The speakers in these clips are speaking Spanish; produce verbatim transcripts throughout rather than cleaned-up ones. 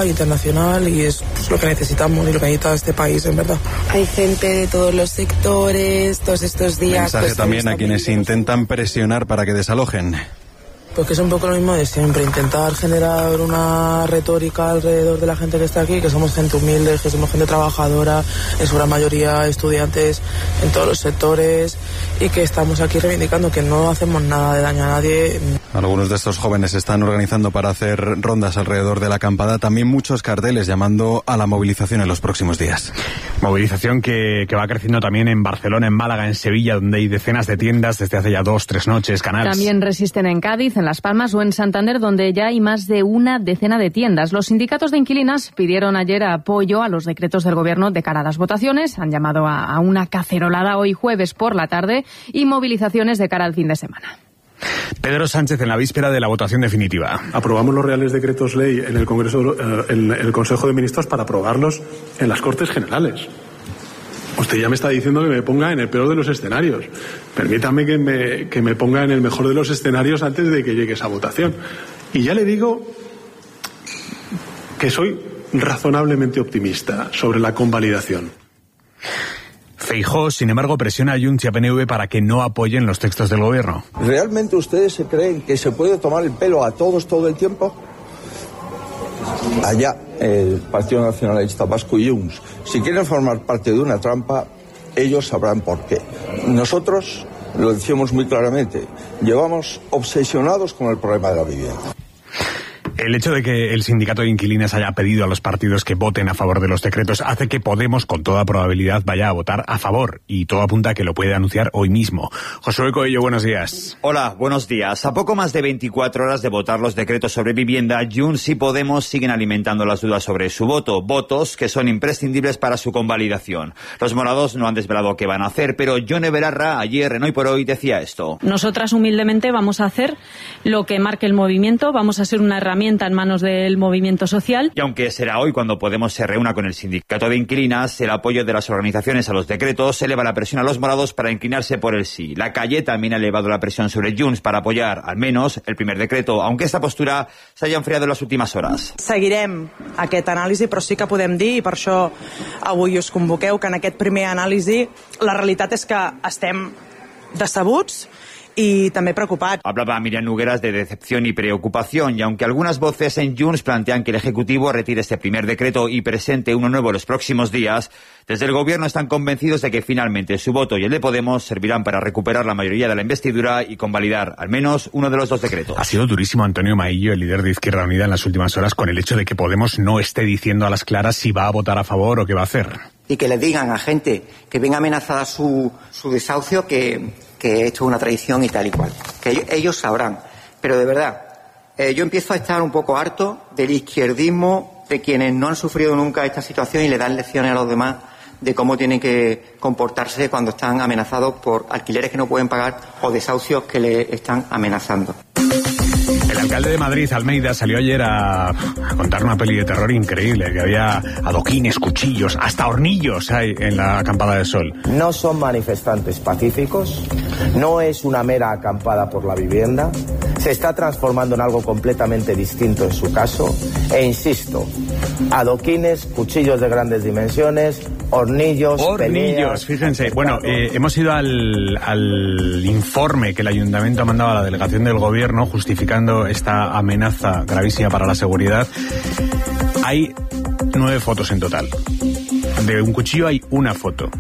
internacional, y es pues, lo que necesitamos y lo que necesita este país, en verdad. Hay gente de todos los sectores, todos estos días... Mensaje pues, también a quienes intentan presionar para que desalojen. Pues que es un poco lo mismo de siempre, intentar generar una retórica alrededor de la gente que está aquí, que somos gente humilde, que somos gente trabajadora, en su gran mayoría estudiantes en todos los sectores, y que estamos aquí reivindicando que no hacemos nada de daño a nadie. Algunos de estos jóvenes se están organizando para hacer rondas alrededor de la acampada, también muchos carteles llamando a la movilización en los próximos días. Movilización que, que va creciendo también en Barcelona, en Málaga, en Sevilla, donde hay decenas de tiendas desde hace ya dos, tres noches, Canals. También resisten en Cádiz, en Las Palmas o en Santander, donde ya hay más de una decena de tiendas. Los sindicatos de inquilinas pidieron ayer apoyo a los decretos del Gobierno de cara a las votaciones. Han llamado a, a una cacerolada hoy jueves por la tarde y movilizaciones de cara al fin de semana. Pedro Sánchez en la víspera de la votación definitiva. Aprobamos los reales decretos ley en el Congreso, en el Consejo de Ministros para aprobarlos en las Cortes Generales. Usted ya me está diciendo que me ponga en el peor de los escenarios. Permítame que me, que me ponga en el mejor de los escenarios antes de que llegue esa votación. Y ya le digo que soy razonablemente optimista sobre la convalidación. Feijóo, sin embargo, presiona a Junts y a P N V para que no apoyen los textos del Gobierno. ¿Realmente ustedes se creen que se puede tomar el pelo a todos todo el tiempo? Allá el Partido Nacionalista Vasco y Junts, si quieren formar parte de una trampa, ellos sabrán por qué. Nosotros lo decimos muy claramente, llevamos obsesionados con el problema de la vivienda. El hecho de que el sindicato de inquilinas haya pedido a los partidos que voten a favor de los decretos hace que Podemos, con toda probabilidad, vaya a votar a favor, y todo apunta a que lo puede anunciar hoy mismo. Josué Coello, buenos días. Hola, buenos días. A poco más de veinticuatro horas de votar los decretos sobre vivienda, Junts y Podemos siguen alimentando las dudas sobre su voto, votos que son imprescindibles para su convalidación. Los morados no han desvelado qué van a hacer, pero Yone Belarra ayer en Hoy por Hoy decía esto. Nosotras humildemente vamos a hacer lo que marque el movimiento, vamos a ser una herramienta en manos del movimiento social. Y aunque será hoy cuando Podemos se reúna con el sindicato de inquilinas, el apoyo de las organizaciones a los decretos eleva la presión a los morados para inclinarse por el sí. La Calle también ha elevado la presión sobre Junts para apoyar, al menos, el primer decreto, aunque esta postura se haya enfriado en las últimas horas. Seguirem aquest anàlisi, però sí que podem dir, i per això avui us convoqueu, que en aquest primer anàlisi la realitat és que estem decebuts y también preocupado. Hablaba Miriam Nogueras de decepción y preocupación, y aunque algunas voces en Junts plantean que el Ejecutivo retire este primer decreto y presente uno nuevo en los próximos días, desde el Gobierno están convencidos de que finalmente su voto y el de Podemos servirán para recuperar la mayoría de la investidura y convalidar al menos uno de los dos decretos. Ha sido durísimo Antonio Maillo, el líder de Izquierda Unida, en las últimas horas con el hecho de que Podemos no esté diciendo a las claras si va a votar a favor o qué va a hacer. Y que le digan a gente que ven amenazada su, su desahucio que, que esto es una traición y tal y cual. Que ellos, ellos sabrán. Pero de verdad, eh, yo empiezo a estar un poco harto del izquierdismo de quienes no han sufrido nunca esta situación y le dan lecciones a los demás de cómo tienen que comportarse cuando están amenazados por alquileres que no pueden pagar o desahucios que le están amenazando. El alcalde de Madrid, Almeida, salió ayer a, a contar una peli de terror increíble, que había adoquines, cuchillos, hasta hornillos hay en la acampada del Sol. No son manifestantes pacíficos, no es una mera acampada por la vivienda, se está transformando en algo completamente distinto en su caso, e insisto, adoquines, cuchillos de grandes dimensiones, hornillos, Hornillos, peleas, fíjense. Bueno, eh, hemos ido al, al informe que el Ayuntamiento ha mandado a la delegación del Gobierno justificando esta amenaza gravísima para la seguridad. Hay nueve fotos en total. De un cuchillo hay una foto.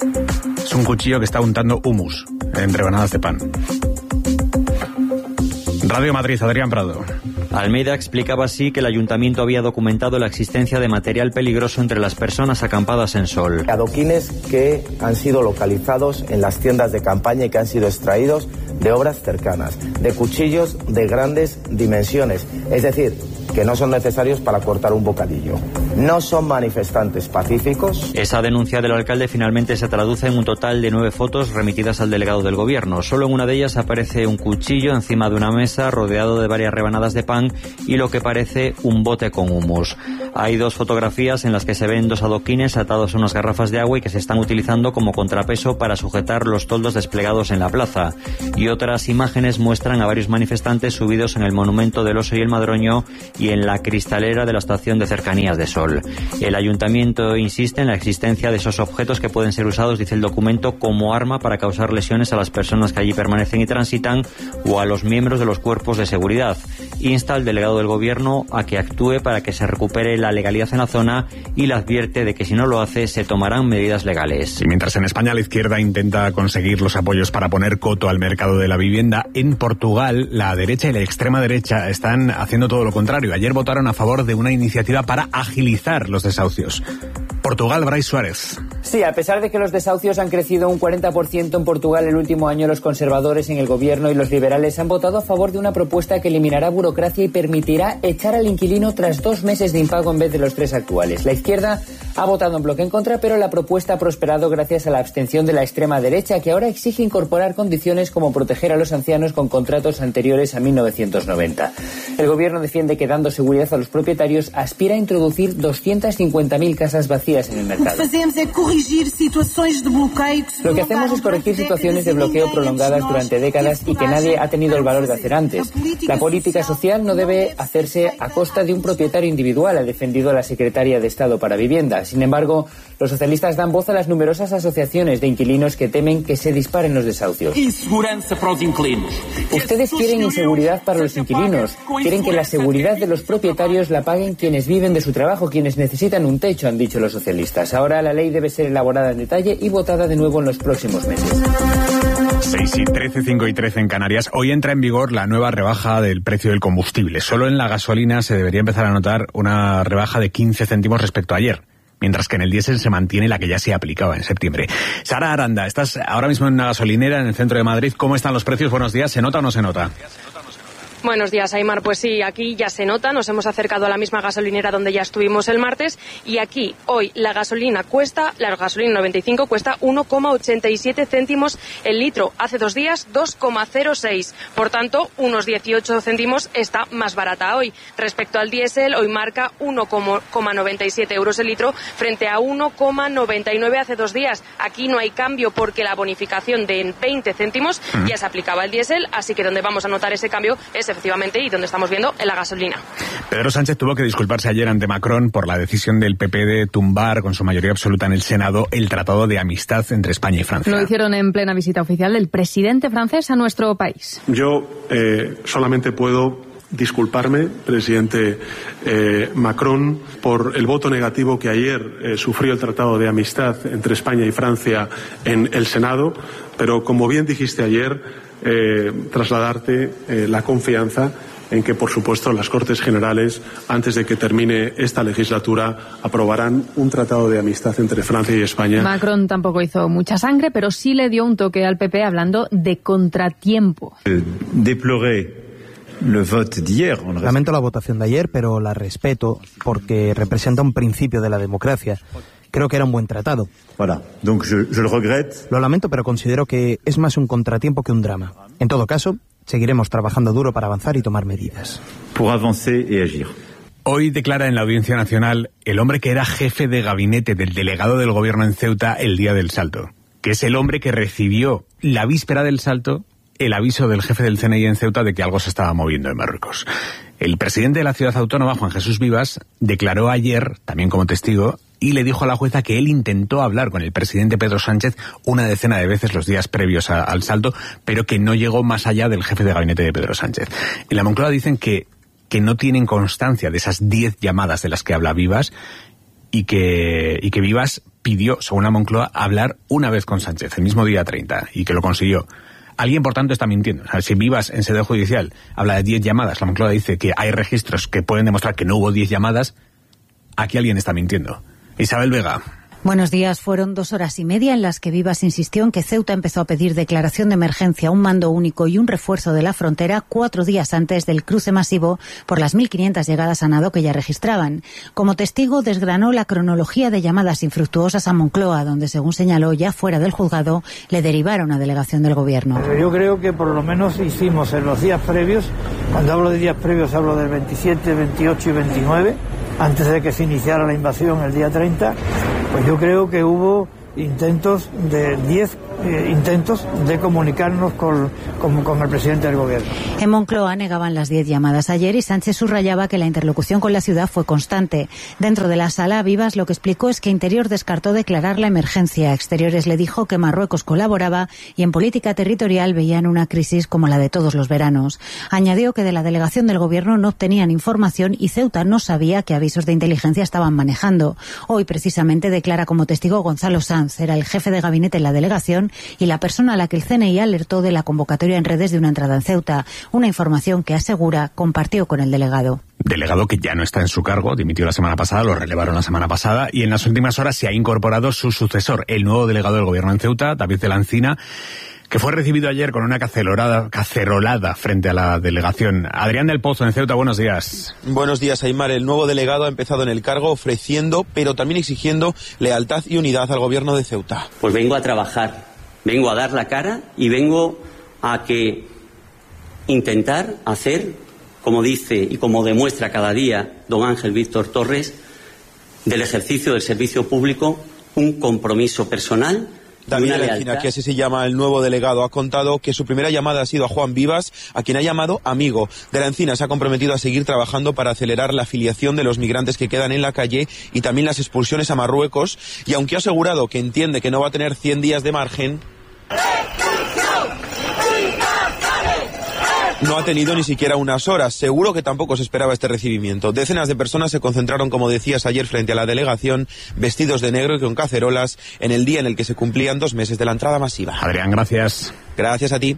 Es un cuchillo que está untando humus en rebanadas de pan. Radio Madrid, Adrián Prado. Almeida explicaba así que el ayuntamiento había documentado la existencia de material peligroso entre las personas acampadas en Sol. Adoquines que han sido localizados en las tiendas de campaña y que han sido extraídos de obras cercanas, de cuchillos de grandes dimensiones, es decir, que no son necesarios para cortar un bocadillo. no son manifestantes pacíficos. Esa denuncia del alcalde finalmente se traduce en un total de nueve fotos remitidas al delegado del gobierno. Solo en una de ellas aparece un cuchillo encima de una mesa rodeado de varias rebanadas de pan y lo que parece un bote con humus. Hay dos fotografías en las que se ven dos adoquines atados a unas garrafas de agua y que se están utilizando como contrapeso para sujetar los toldos desplegados en la plaza. Y otras imágenes muestran a varios manifestantes subidos en el monumento del Oso y el Madroño y en la cristalera de la estación de cercanías de Sol. El ayuntamiento insiste en la existencia de esos objetos que pueden ser usados, dice el documento, como arma para causar lesiones a las personas que allí permanecen y transitan o a los miembros de los cuerpos de seguridad. Insta al delegado del gobierno a que actúe para que se recupere la legalidad en la zona y le advierte de que si no lo hace se tomarán medidas legales. Y mientras en España la izquierda intenta conseguir los apoyos para poner coto al mercado de la vivienda, en Portugal la derecha y la extrema derecha están haciendo todo lo contrario. Ayer votaron a favor de una iniciativa para agilizar los desahucios. Portugal, Brais Suárez. Sí, a pesar de que los desahucios han crecido un cuarenta por ciento en Portugal el último año, los conservadores en el gobierno y los liberales han votado a favor de una propuesta que eliminará burocracia y permitirá echar al inquilino tras dos meses de impago en vez de los tres actuales. La izquierda ha votado en bloque en contra, pero la propuesta ha prosperado gracias a la abstención de la extrema derecha, que ahora exige incorporar condiciones como proteger a los ancianos con contratos anteriores a mil novecientos noventa. El gobierno defiende que, dando seguridad a los propietarios, aspira a introducir doscientas cincuenta mil casas vacías en el mercado. Lo que hacemos es corregir situaciones de bloqueo prolongadas durante décadas y que nadie ha tenido el valor de hacer antes. La política social no debe hacerse a costa de un propietario individual, ha defendido la secretaria de Estado para Vivienda. Sin embargo, los socialistas dan voz a las numerosas asociaciones de inquilinos que temen que se disparen los desahucios. Ustedes quieren inseguridad para los inquilinos, quieren que la seguridad de los propietarios la paguen quienes viven de su trabajo, quienes necesitan un techo, han dicho los socialistas. Ahora la ley debe ser elaborada en detalle y votada de nuevo en los próximos meses. seis y trece, cinco y trece en Canarias. Hoy entra en vigor la nueva rebaja del precio del combustible. Solo en la gasolina se debería empezar a notar una rebaja de quince céntimos respecto a ayer, mientras que en el diésel se mantiene la que ya se aplicaba en septiembre. Sara Aranda, estás ahora mismo en una gasolinera en el centro de Madrid. ¿Cómo están los precios? Buenos días. ¿Se nota o no se nota? Buenos días, Aimar. Pues sí, aquí ya se nota. Nos hemos acercado a la misma gasolinera donde ya estuvimos el martes y aquí hoy la gasolina cuesta, la gasolina noventa y cinco cuesta uno coma ochenta y siete céntimos el litro. Hace dos días dos coma cero seis. Por tanto, unos dieciocho céntimos está más barata hoy. Respecto al diésel, hoy marca uno coma noventa y siete euros el litro frente a uno coma noventa y nueve hace dos días. Aquí no hay cambio porque la bonificación de veinte céntimos ya se aplicaba al diésel, así que donde vamos a notar ese cambio es efectivamente y donde estamos viendo en la gasolina. Pedro Sánchez tuvo que disculparse ayer ante Macron por la decisión del P P de tumbar con su mayoría absoluta en el Senado el Tratado de Amistad entre España y Francia. Lo hicieron en plena visita oficial del presidente francés a nuestro país. Yo eh, solamente puedo disculparme, presidente eh, Macron, por el voto negativo que ayer eh, sufrió el Tratado de Amistad entre España y Francia en el Senado, pero como bien dijiste ayer, Eh, trasladarte eh, la confianza en que, por supuesto, las Cortes Generales, antes de que termine esta legislatura, aprobarán un tratado de amistad entre Francia y España. Macron tampoco hizo mucha sangre, pero sí le dio un toque al P P hablando de contratiempo. Lamento la votación de ayer, pero la respeto porque representa un principio de la democracia. Creo que era un buen tratado. Voilà. Donc je, je le regrette. Lo lamento, pero considero que es más un contratiempo que un drama. En todo caso, seguiremos trabajando duro para avanzar y tomar medidas. Pour avancer et agir. Hoy declara en la Audiencia Nacional el hombre que era jefe de gabinete del delegado del gobierno en Ceuta el día del salto, que es el hombre que recibió la víspera del salto el aviso del jefe del C N I en Ceuta de que algo se estaba moviendo en Marruecos. El presidente de la ciudad autónoma, Juan Jesús Vivas, declaró ayer, también como testigo, y le dijo a la jueza que él intentó hablar con el presidente Pedro Sánchez una decena de veces los días previos a, al salto, pero que no llegó más allá del jefe de gabinete de Pedro Sánchez. En la Moncloa dicen que, que no tienen constancia de esas diez llamadas de las que habla Vivas y que, y que Vivas pidió, según la Moncloa, hablar una vez con Sánchez, el mismo día treinta, y que lo consiguió. Alguien, por tanto, está mintiendo. O sea, si Vivas en sede judicial habla de diez llamadas, la Moncloa dice que hay registros que pueden demostrar que no hubo diez llamadas, aquí alguien está mintiendo. Isabel Vega. Buenos días. Fueron dos horas y media en las que Vivas insistió en que Ceuta empezó a pedir declaración de emergencia, un mando único y un refuerzo de la frontera cuatro días antes del cruce masivo por las mil quinientas llegadas a nado que ya registraban. Como testigo, desgranó la cronología de llamadas infructuosas a Moncloa, donde, según señaló, ya fuera del juzgado, le derivaron a delegación del Gobierno. Yo creo que por lo menos hicimos en los días previos, cuando hablo de días previos hablo del veintisiete, veintiocho y veintinueve, antes de que se iniciara la invasión el día treinta, pues yo creo que hubo intentos de diez eh, intentos de comunicarnos con, con, con el presidente del Gobierno. En Moncloa negaban las diez llamadas ayer y Sánchez subrayaba que la interlocución con la ciudad fue constante. Dentro de la sala, Vivas lo que explicó es que Interior descartó declarar la emergencia. Exteriores le dijo que Marruecos colaboraba y en política territorial veían una crisis como la de todos los veranos. Añadió que de la delegación del Gobierno no obtenían información y Ceuta no sabía qué avisos de inteligencia estaban manejando. Hoy, precisamente, declara como testigo Gonzalo Sanz. Era el jefe de gabinete en la delegación y la persona a la que el C N I alertó de la convocatoria en redes de una entrada en Ceuta, una información que, asegura, compartió con el delegado. Delegado que ya no está en su cargo, dimitió la semana pasada, lo relevaron la semana pasada y en las últimas horas se ha incorporado su sucesor, el nuevo delegado del Gobierno en Ceuta, David de la Encina, que fue recibido ayer con una cacerolada, cacerolada frente a la delegación. Adrián del Pozo, en Ceuta, buenos días. Buenos días, Aimar. El nuevo delegado ha empezado en el cargo ofreciendo, pero también exigiendo lealtad y unidad al Gobierno de Ceuta. Pues vengo a trabajar, vengo a dar la cara y vengo a que intentar hacer, como dice y como demuestra cada día don Ángel Víctor Torres, del ejercicio del servicio público un compromiso personal. David de la Encina, que así se llama el nuevo delegado, ha contado que su primera llamada ha sido a Juan Vivas, a quien ha llamado amigo. De la Encina se ha comprometido a seguir trabajando para acelerar la afiliación de los migrantes que quedan en la calle y también las expulsiones a Marruecos, y aunque ha asegurado que entiende que no va a tener cien días de margen, no ha tenido ni siquiera unas horas. Seguro que tampoco se esperaba este recibimiento. Decenas de personas se concentraron, como decías ayer, frente a la delegación, vestidos de negro y con cacerolas, en el día en el que se cumplían dos meses de la entrada masiva. Adrián, gracias. Gracias a ti.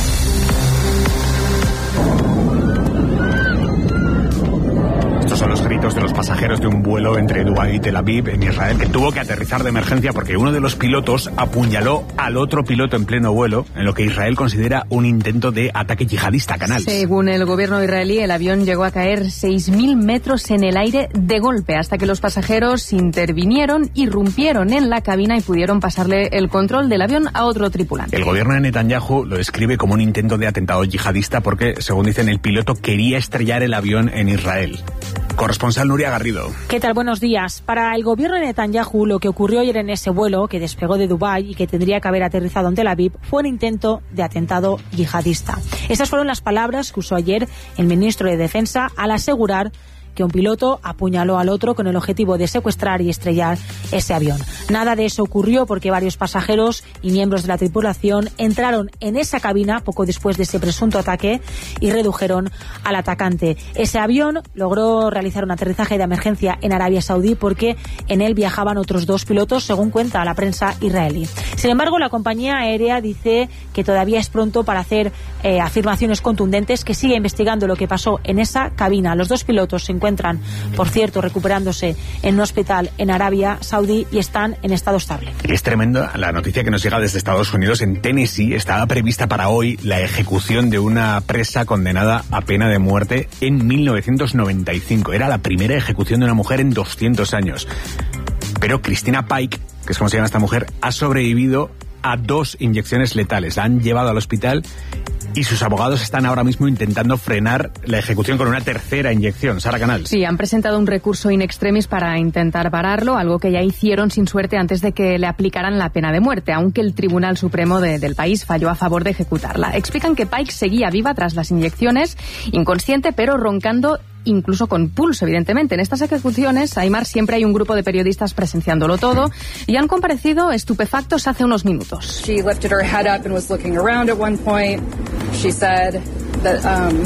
Son los gritos de los pasajeros de un vuelo entre Dubái y Tel Aviv, en Israel, que tuvo que aterrizar de emergencia porque uno de los pilotos apuñaló al otro piloto en pleno vuelo, en lo que Israel considera un intento de ataque yihadista. Canal. Según el gobierno israelí, el avión llegó a caer seis mil metros en el aire de golpe, hasta que los pasajeros intervinieron, irrumpieron en la cabina y pudieron pasarle el control del avión a otro tripulante. El gobierno de Netanyahu lo describe como un intento de atentado yihadista porque, según dicen, el piloto quería estrellar el avión en Israel. Corresponsal Nuria Garrido. ¿Qué tal? Buenos días. Para el gobierno de Netanyahu, lo que ocurrió ayer en ese vuelo, que despegó de Dubái y que tendría que haber aterrizado en Tel Aviv, fue un intento de atentado yihadista. Esas fueron las palabras que usó ayer el ministro de Defensa al asegurar que un piloto apuñaló al otro con el objetivo de secuestrar y estrellar ese avión. Nada de eso ocurrió porque varios pasajeros y miembros de la tripulación entraron en esa cabina poco después de ese presunto ataque y redujeron al atacante. Ese avión logró realizar un aterrizaje de emergencia en Arabia Saudí porque en él viajaban otros dos pilotos, según cuenta la prensa israelí. Sin embargo, la compañía aérea dice que todavía es pronto para hacer eh, afirmaciones contundentes, que sigue investigando lo que pasó en esa cabina. Los dos pilotos se encuentran encuentran, por cierto, recuperándose en un hospital en Arabia Saudí y están en estado estable. Es tremendo la noticia que nos llega desde Estados Unidos. En Tennessee estaba prevista para hoy la ejecución de una presa condenada a pena de muerte en mil novecientos noventa y cinco. Era la primera ejecución de una mujer en doscientos años. Pero Christina Pike, que es como se llama esta mujer, ha sobrevivido a dos inyecciones letales. La han llevado al hospital y sus abogados están ahora mismo intentando frenar la ejecución con una tercera inyección. Sara Canals. Sí, han presentado un recurso in extremis para intentar pararlo, algo que ya hicieron sin suerte antes de que le aplicaran la pena de muerte, aunque el Tribunal Supremo de, del país falló a favor de ejecutarla. Explican que Pike seguía viva tras las inyecciones, inconsciente pero roncando, incluso con pulso, evidentemente. En estas ejecuciones, Aimar, siempre hay un grupo de periodistas presenciándolo todo y han comparecido estupefactos hace unos minutos. She lifted her head up and was looking around at one point. She said that um,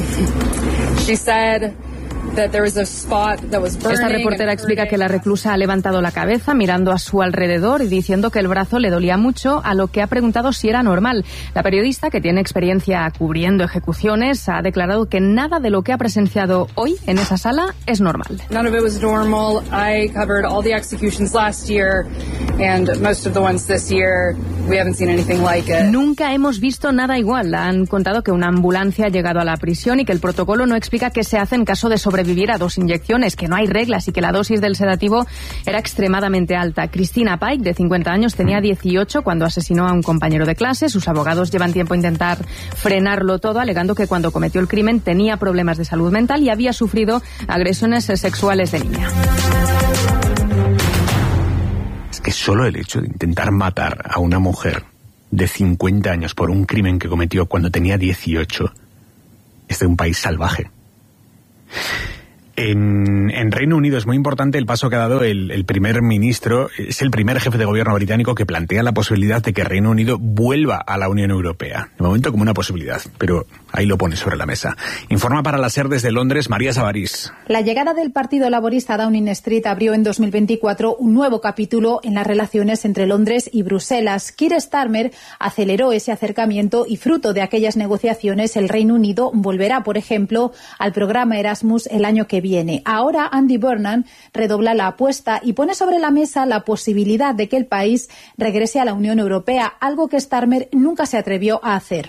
she said that there was a spot that was burning. Esta reportera explica que la reclusa ha levantado la cabeza mirando a su alrededor y diciendo que el brazo le dolía mucho, a lo que ha preguntado si era normal. La periodista, que tiene experiencia cubriendo ejecuciones, ha declarado que nada de lo que ha presenciado hoy en esa sala es normal. None of it was normal. I covered all the executions last year and most of the ones this year, we haven't seen anything like it. Nunca hemos visto nada igual. Han contado que una ambulancia ha llegado a la prisión y que el protocolo no explica qué se hace en caso de sobrevivir a dos inyecciones, que no hay reglas y que la dosis del sedativo era extremadamente alta. Cristina Pike, de cincuenta años, tenía dieciocho cuando asesinó a un compañero de clase. Sus abogados llevan tiempo a intentar frenarlo todo, alegando que cuando cometió el crimen tenía problemas de salud mental y había sufrido agresiones sexuales de niña. Es que solo el hecho de intentar matar a una mujer de cincuenta años por un crimen que cometió cuando tenía dieciocho es de un país salvaje. En, en Reino Unido es muy importante el paso que ha dado el, el primer ministro. Es el primer jefe de gobierno británico que plantea la posibilidad de que Reino Unido vuelva a la Unión Europea. De momento como una posibilidad, pero ahí lo pone sobre la mesa. Informa para la SER desde Londres, María Sabarís. La llegada del Partido Laborista a Downing Street abrió en dos mil veinticuatro un nuevo capítulo en las relaciones entre Londres y Bruselas. Keir Starmer aceleró ese acercamiento y, fruto de aquellas negociaciones, el Reino Unido volverá, por ejemplo, al programa Erasmus el año que viene. Ahora Andy Burnham redobla la apuesta y pone sobre la mesa la posibilidad de que el país regrese a la Unión Europea, algo que Starmer nunca se atrevió a hacer.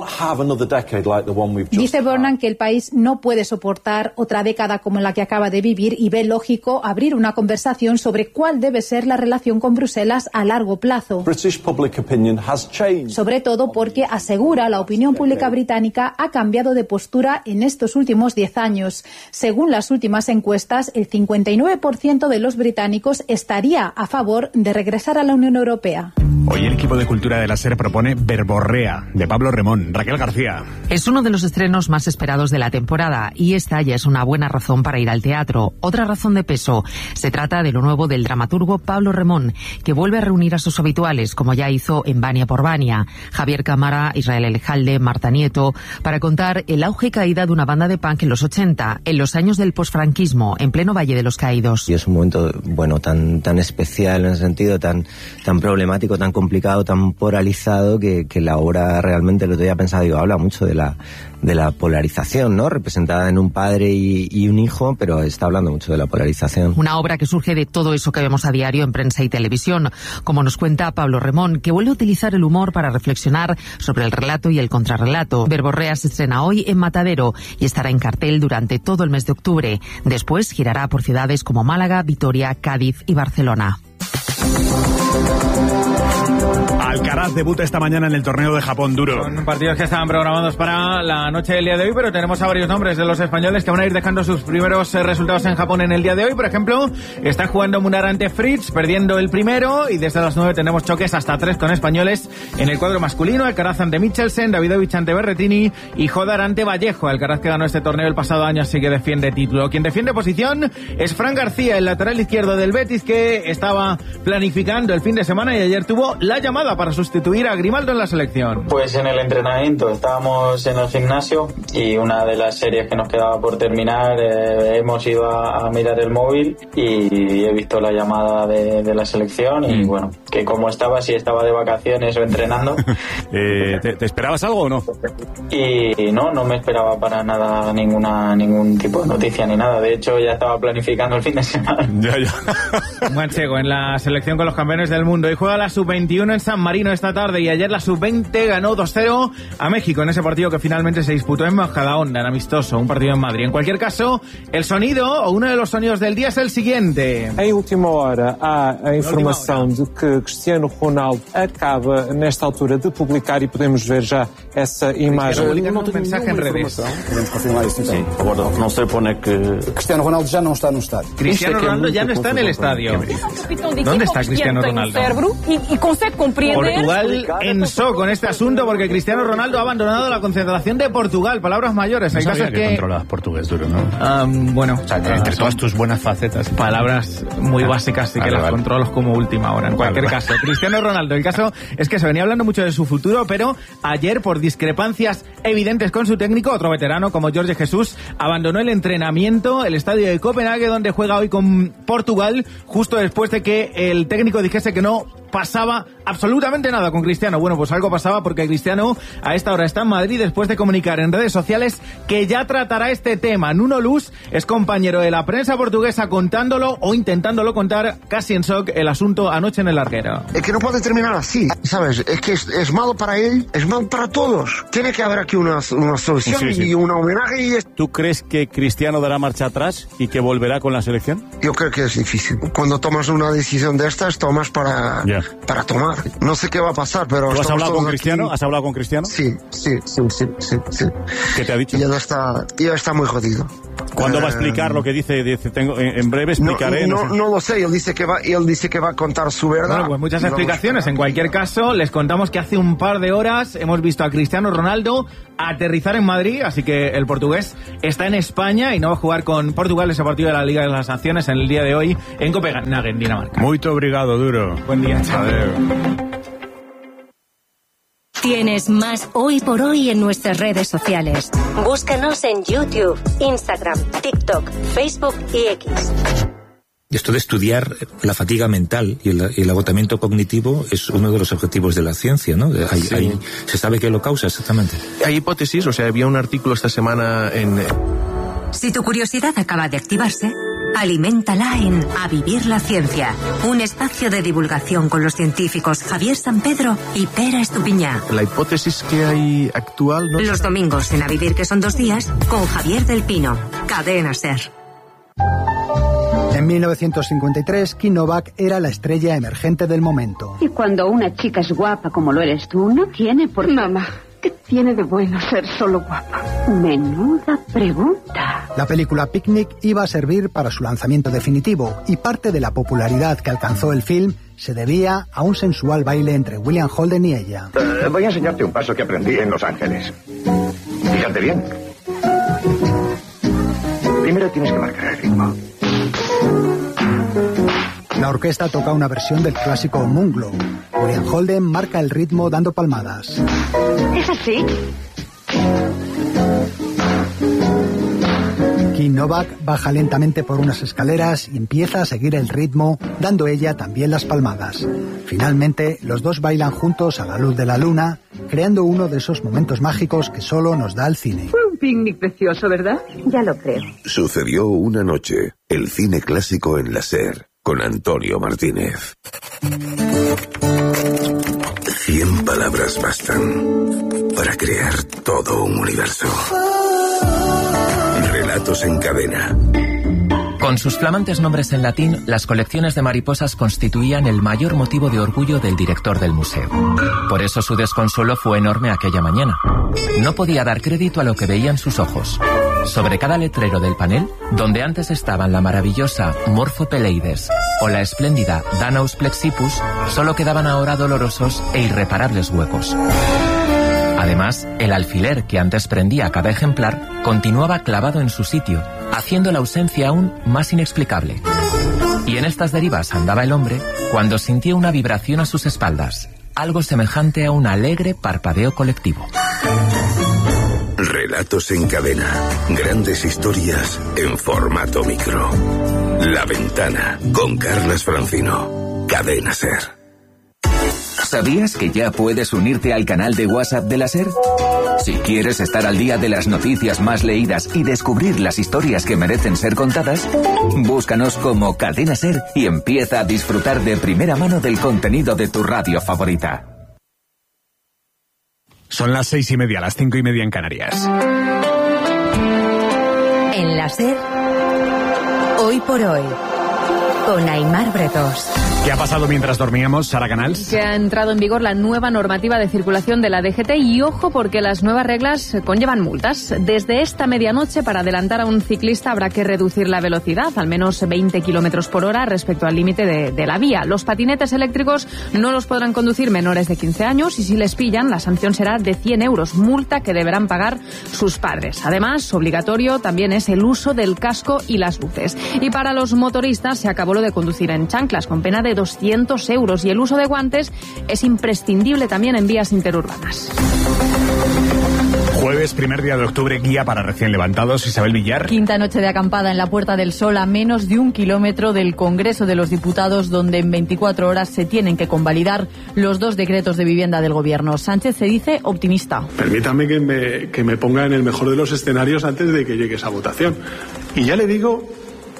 Dice Burnham que el país no puede soportar otra década como la que acaba de vivir y ve lógico abrir una conversación sobre cuál debe ser la relación con Bruselas a largo plazo. Sobre todo porque, asegura, la opinión pública británica ha cambiado de postura en estos últimos diez años. Según las últimas encuestas, el cincuenta y nueve por ciento de los británicos estaría a favor de regresar a la Unión Europea. Hoy el equipo de cultura de la SER propone Verborrea, de Pablo Remón. Raquel García. Es uno de los estrenos más esperados de la temporada y esta ya es una buena razón para ir al teatro. Otra razón de peso. Se trata de lo nuevo del dramaturgo Pablo Remón, que vuelve a reunir a sus habituales, como ya hizo en Vania por Vania, Javier Cámara, Israel Elejalde, Marta Nieto, para contar el auge y caída de una banda de punk en los ochenta, en los años del posfranquismo, en pleno Valle de los Caídos. Y es un momento, bueno, tan tan especial en ese sentido, tan tan problemático, tan complicado, tan polarizado, que, que la obra realmente, lo que había pensado, digo, habla mucho de la de la polarización, ¿no? Representada en un padre y, y un hijo, pero está hablando mucho de la polarización. Una obra que surge de todo eso que vemos a diario en prensa y televisión, como nos cuenta Pablo Remón, que vuelve a utilizar el humor para reflexionar sobre el relato y el contrarrelato. Verborrea se estrena hoy en Matadero y estará en cartel durante todo el mes de octubre. Después girará por ciudades como Málaga, Vitoria, Cádiz y Barcelona. Alcaraz debuta esta mañana en el torneo de Japón duro. Son partidos que estaban programados para la noche del día de hoy, pero tenemos a varios nombres de los españoles que van a ir dejando sus primeros eh, resultados en Japón en el día de hoy. Por ejemplo, está jugando Munar ante Fritz, perdiendo el primero, y desde las nueve tenemos choques hasta tres con españoles en el cuadro masculino. Alcaraz ante Michelsen, Davidovich ante Berrettini y Jodar ante Vallejo. Alcaraz, que ganó este torneo el pasado año, así que defiende título. Quien defiende posición es Fran García, el lateral izquierdo del Betis, que estaba planificando el fin de semana y ayer tuvo la llamada para sustituir a Grimaldo en la selección. Pues en el entrenamiento estábamos en el gimnasio y una de las series que nos quedaba por terminar, eh, hemos ido a, a mirar el móvil y he visto la llamada de, de la selección y mm. bueno, que como estaba, si estaba de vacaciones o entrenando. eh, ¿te, ¿Te esperabas algo o no? Y no, no me esperaba para nada ninguna ningún tipo de noticia ni nada. De hecho, ya estaba planificando el fin de semana. Ya, ya. Manchego en la selección con los campeones del mundo y juega la sub veintiuno en San Marino esta tarde, y ayer la sub veinte ganó dos cero a México en ese partido que finalmente se disputó en Majadahonda, en amistoso, un partido en Madrid. En cualquier caso, el sonido o uno de los sonidos del día es el siguiente. Em última hora há a informação de que Cristiano Ronaldo acaba nesta altura de publicar e podemos ver já essa imagem. Publicando un mensaje en redes. Podemos confirmar isso então. Sí, agora não se pone que Cristiano Ronaldo já não está no estádio. Cristiano Ronaldo ya no está en el estadio. ¿Dónde está Cristiano Ronaldo? Portugal ensó con este asunto porque Cristiano Ronaldo ha abandonado la concentración de Portugal. Palabras mayores. No el caso sabía es que que controlas portugués duro, ¿no? Um, bueno, o sea, que entre todas tus buenas facetas. Palabras muy básicas y que vale, las vale. controlas como última hora. En vale, cualquier vale. caso, Cristiano Ronaldo. El caso es que se venía hablando mucho de su futuro, pero ayer, por discrepancias evidentes con su técnico, otro veterano como Jorge Jesús, abandonó el entrenamiento, el estadio de Copenhague, donde juega hoy con Portugal, justo después de que el técnico dijese que no pasaba absolutamente nada con Cristiano. Bueno, pues algo pasaba porque Cristiano a esta hora está en Madrid después de comunicar en redes sociales que ya tratará este tema. Nuno Luz es compañero de la prensa portuguesa contándolo o intentándolo contar casi en shock el asunto anoche en el larguero. Es que no puede terminar así, ¿sabes? Es que es, es malo para él, es malo para todos. Tiene que haber aquí una, una solución sí, sí. y un homenaje. Y es... ¿Tú crees que Cristiano dará marcha atrás y que volverá con la selección? Yo creo que es difícil. Cuando tomas una decisión de estas, tomas para, yeah. para tomar. No sé qué va a pasar, pero... ¿Tú has hablado con Cristiano? Aquí... ¿Has hablado con Cristiano? Sí, sí, sí, sí, sí, sí. ¿Qué te ha dicho? Ya está, ya está muy jodido. ¿Cuándo uh, va a explicar lo que dice? Dice tengo, en, en breve explicaré. No, no, no, no lo sé, él dice que va, él dice que va a contar su verdad. Bueno, pues muchas explicaciones. En cualquier caso, les contamos que hace un par de horas hemos visto a Cristiano Ronaldo aterrizar en Madrid, así que el portugués está en España y no va a jugar con Portugal ese partido de la Liga de las Naciones en el día de hoy en Copenhague, en Dinamarca. Muy obrigado, Duro. Buen día, chaval. Tienes más Hoy por Hoy en nuestras redes sociales. Búscanos en YouTube, Instagram, TikTok, Facebook y X. Esto de estudiar la fatiga mental y el, y el agotamiento cognitivo es uno de los objetivos de la ciencia, ¿no? Hay, sí. hay, ¿Se sabe qué lo causa exactamente? Hay hipótesis, o sea, había un artículo esta semana en... Si tu curiosidad acaba de activarse, aliméntala en A Vivir la Ciencia, un espacio de divulgación con los científicos Javier Sampedro y Pera Estupiñá. La hipótesis que hay actual... ¿no? Los domingos en A Vivir, que son dos días, con Javier del Pino, Cadena SER. En mil novecientos cincuenta y tres, Kim Novak era la estrella emergente del momento. Y cuando una chica es guapa como lo eres tú, no tiene por qué... Mamá, ¿qué tiene de bueno ser solo guapa? Menuda pregunta. La película Picnic iba a servir para su lanzamiento definitivo y parte de la popularidad que alcanzó el film se debía a un sensual baile entre William Holden y ella. Uh, voy a enseñarte un paso que aprendí en Los Ángeles. Fíjate bien. Primero tienes que marcar el ritmo. La orquesta toca una versión del clásico Moonglow. William Holden marca el ritmo dando palmadas. ¿Es así? Kim Novak baja lentamente por unas escaleras y empieza a seguir el ritmo, dando ella también las palmadas. Finalmente, los dos bailan juntos a la luz de la luna, creando uno de esos momentos mágicos que solo nos da el cine. Fue un picnic precioso, ¿verdad? Ya lo creo. Sucedió una noche, el cine clásico en la SER, con Antonio Martínez. Cien palabras bastan para crear todo un universo. Relatos en cadena. Con sus flamantes nombres en latín, las colecciones de mariposas constituían el mayor motivo de orgullo del director del museo. Por eso su desconsuelo fue enorme aquella mañana. No podía dar crédito a lo que veían sus ojos. Sobre cada letrero del panel, donde antes estaban la maravillosa Morphopeleides o la espléndida Danaus plexippus, solo quedaban ahora dolorosos e irreparables huecos. Además, el alfiler que antes prendía cada ejemplar continuaba clavado en su sitio, haciendo la ausencia aún más inexplicable. Y en estas derivas andaba el hombre cuando sintió una vibración a sus espaldas, algo semejante a un alegre parpadeo colectivo. Relatos en cadena. Grandes historias en formato micro. La Ventana, con Carlas Francino. Cadena SER. ¿Sabías que ya puedes unirte al canal de WhatsApp de la SER? Si quieres estar al día de las noticias más leídas y descubrir las historias que merecen ser contadas, búscanos como Cadena SER y empieza a disfrutar de primera mano del contenido de tu radio favorita. Son las seis y media, las cinco y media en Canarias. En la SER, Hoy por Hoy, con Aimar Bretos. ¿Qué ha pasado mientras dormíamos, Sara Canals? Que ha entrado en vigor la nueva normativa de circulación de la D G T y ojo porque las nuevas reglas conllevan multas. Desde esta medianoche, para adelantar a un ciclista habrá que reducir la velocidad, al menos veinte kilómetros por hora respecto al límite de, de la vía. Los patinetes eléctricos no los podrán conducir menores de quince años y si les pillan, la sanción será de cien euros, multa que deberán pagar sus padres. Además, obligatorio también es el uso del casco y las luces. Y para los motoristas se acabó lo de conducir en chanclas, con pena de doscientos euros, y el uso de guantes es imprescindible también en vías interurbanas. Jueves jueves, primer día de octubre, guía para recién levantados. Isabel Villar. Quinta noche de acampada en la Puerta del Sol, a menos de un kilómetro del Congreso de los Diputados, donde en veinticuatro horas se tienen que convalidar los dos decretos de vivienda del Gobierno. Sánchez se dice optimista. Permítame que me, que me ponga en el mejor de los escenarios antes de que llegue esa votación. Y ya le digo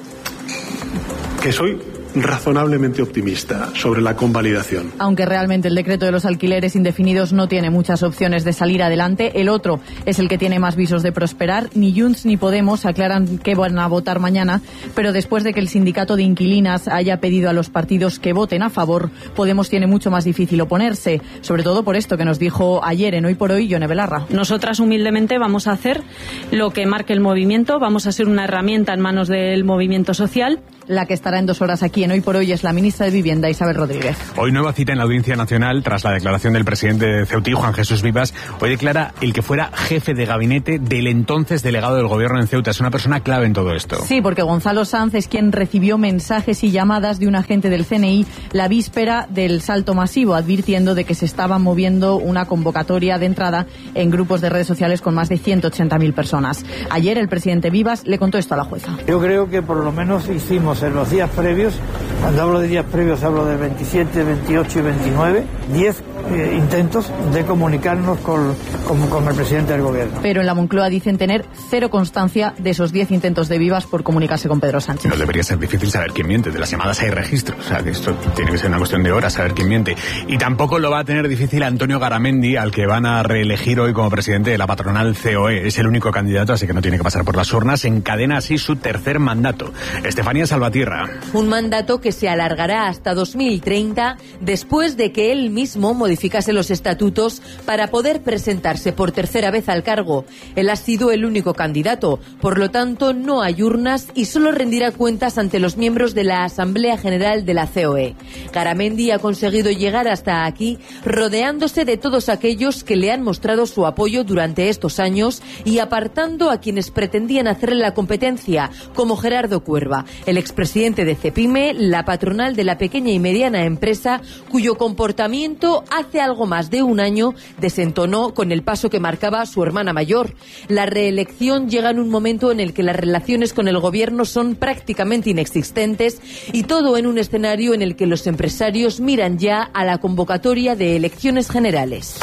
que soy razonablemente optimista sobre la convalidación. Aunque realmente el decreto de los alquileres indefinidos no tiene muchas opciones de salir adelante, el otro es el que tiene más visos de prosperar. Ni Junts ni Podemos aclaran que van a votar mañana, pero después de que el sindicato de inquilinas haya pedido a los partidos que voten a favor, Podemos tiene mucho más difícil oponerse, sobre todo por esto que nos dijo ayer en Hoy por Hoy Yone Belarra. Nosotras humildemente vamos a hacer lo que marque el movimiento, vamos a ser una herramienta en manos del movimiento social. La que estará en dos horas aquí en Hoy por Hoy es la ministra de Vivienda, Isabel Rodríguez. Hoy nueva cita en la Audiencia Nacional tras la declaración del presidente de Ceutí, Juan Jesús Vivas. Hoy declara el que fuera jefe de gabinete del entonces delegado del gobierno en Ceuta. Es una persona clave en todo esto. Sí, porque Gonzalo Sanz es quien recibió mensajes y llamadas de un agente del C N I la víspera del salto masivo, advirtiendo de que se estaba moviendo una convocatoria de entrada en grupos de redes sociales con más de ciento ochenta mil personas. Ayer el presidente Vivas le contó esto a la jueza. Yo creo que por lo menos hicimos en los días previos, cuando hablo de días previos hablo del veintisiete, veintiocho y veintinueve, diez eh, intentos de comunicarnos con, con, con el presidente del gobierno. Pero en la Moncloa dicen tener cero constancia de esos diez intentos de Vivas por comunicarse con Pedro Sánchez. No debería ser difícil saber quién miente. De las llamadas hay registros. O sea, que esto tiene que ser una cuestión de horas saber quién miente. Y tampoco lo va a tener difícil Antonio Garamendi, al que van a reelegir hoy como presidente de la patronal C O E. Es el único candidato, así que no tiene que pasar por las urnas. Encadena así su tercer mandato. Estefanía Salvatierra. Un mandato que se alargará hasta dos mil treinta, después de que él mismo modificase los estatutos para poder presentarse por tercera vez al cargo. Él ha sido el único candidato, por lo tanto no hay urnas y solo rendirá cuentas ante los miembros de la Asamblea General de la C O E. Garamendi ha conseguido llegar hasta aquí rodeándose de todos aquellos que le han mostrado su apoyo durante estos años y apartando a quienes pretendían hacerle la competencia, como Gerardo Cuerva, el expresidente de Cepime, la patronal de la pequeña y mediana empresa, cuyo comportamiento hace algo más de un año desentonó con el paso que marcaba su hermana mayor. La reelección llega en un momento en el que las relaciones con el gobierno son prácticamente inexistentes y todo en un escenario en el que los empresarios miran ya a la convocatoria de elecciones generales.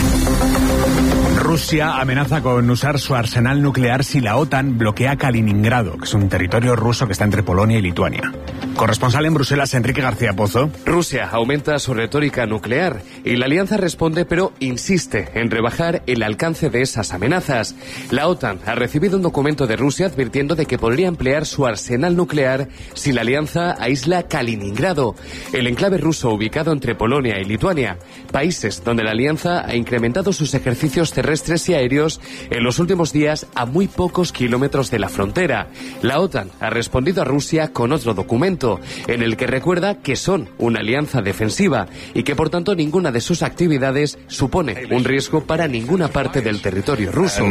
Rusia amenaza con usar su arsenal nuclear si la OTAN bloquea Kaliningrado, que es un territorio ruso que está entre Polonia y Lituania. Corresponsal en Bruselas, Enrique García Pozo. Rusia aumenta su retórica nuclear y la alianza responde, pero insiste en rebajar el alcance de esas amenazas. La OTAN ha recibido un documento de Rusia advirtiendo de que podría emplear su arsenal nuclear si la alianza aísla Kaliningrado, el enclave ruso ubicado entre Polonia y Lituania, países donde la alianza ha incrementado sus ejercicios terrestres y aéreos en los últimos días a muy pocos kilómetros de la frontera. La OTAN ha respondido a Rusia con otro documento en el que recuerda que son una alianza defensiva y que por tanto ninguna de sus actividades supone un riesgo para ninguna parte del territorio ruso.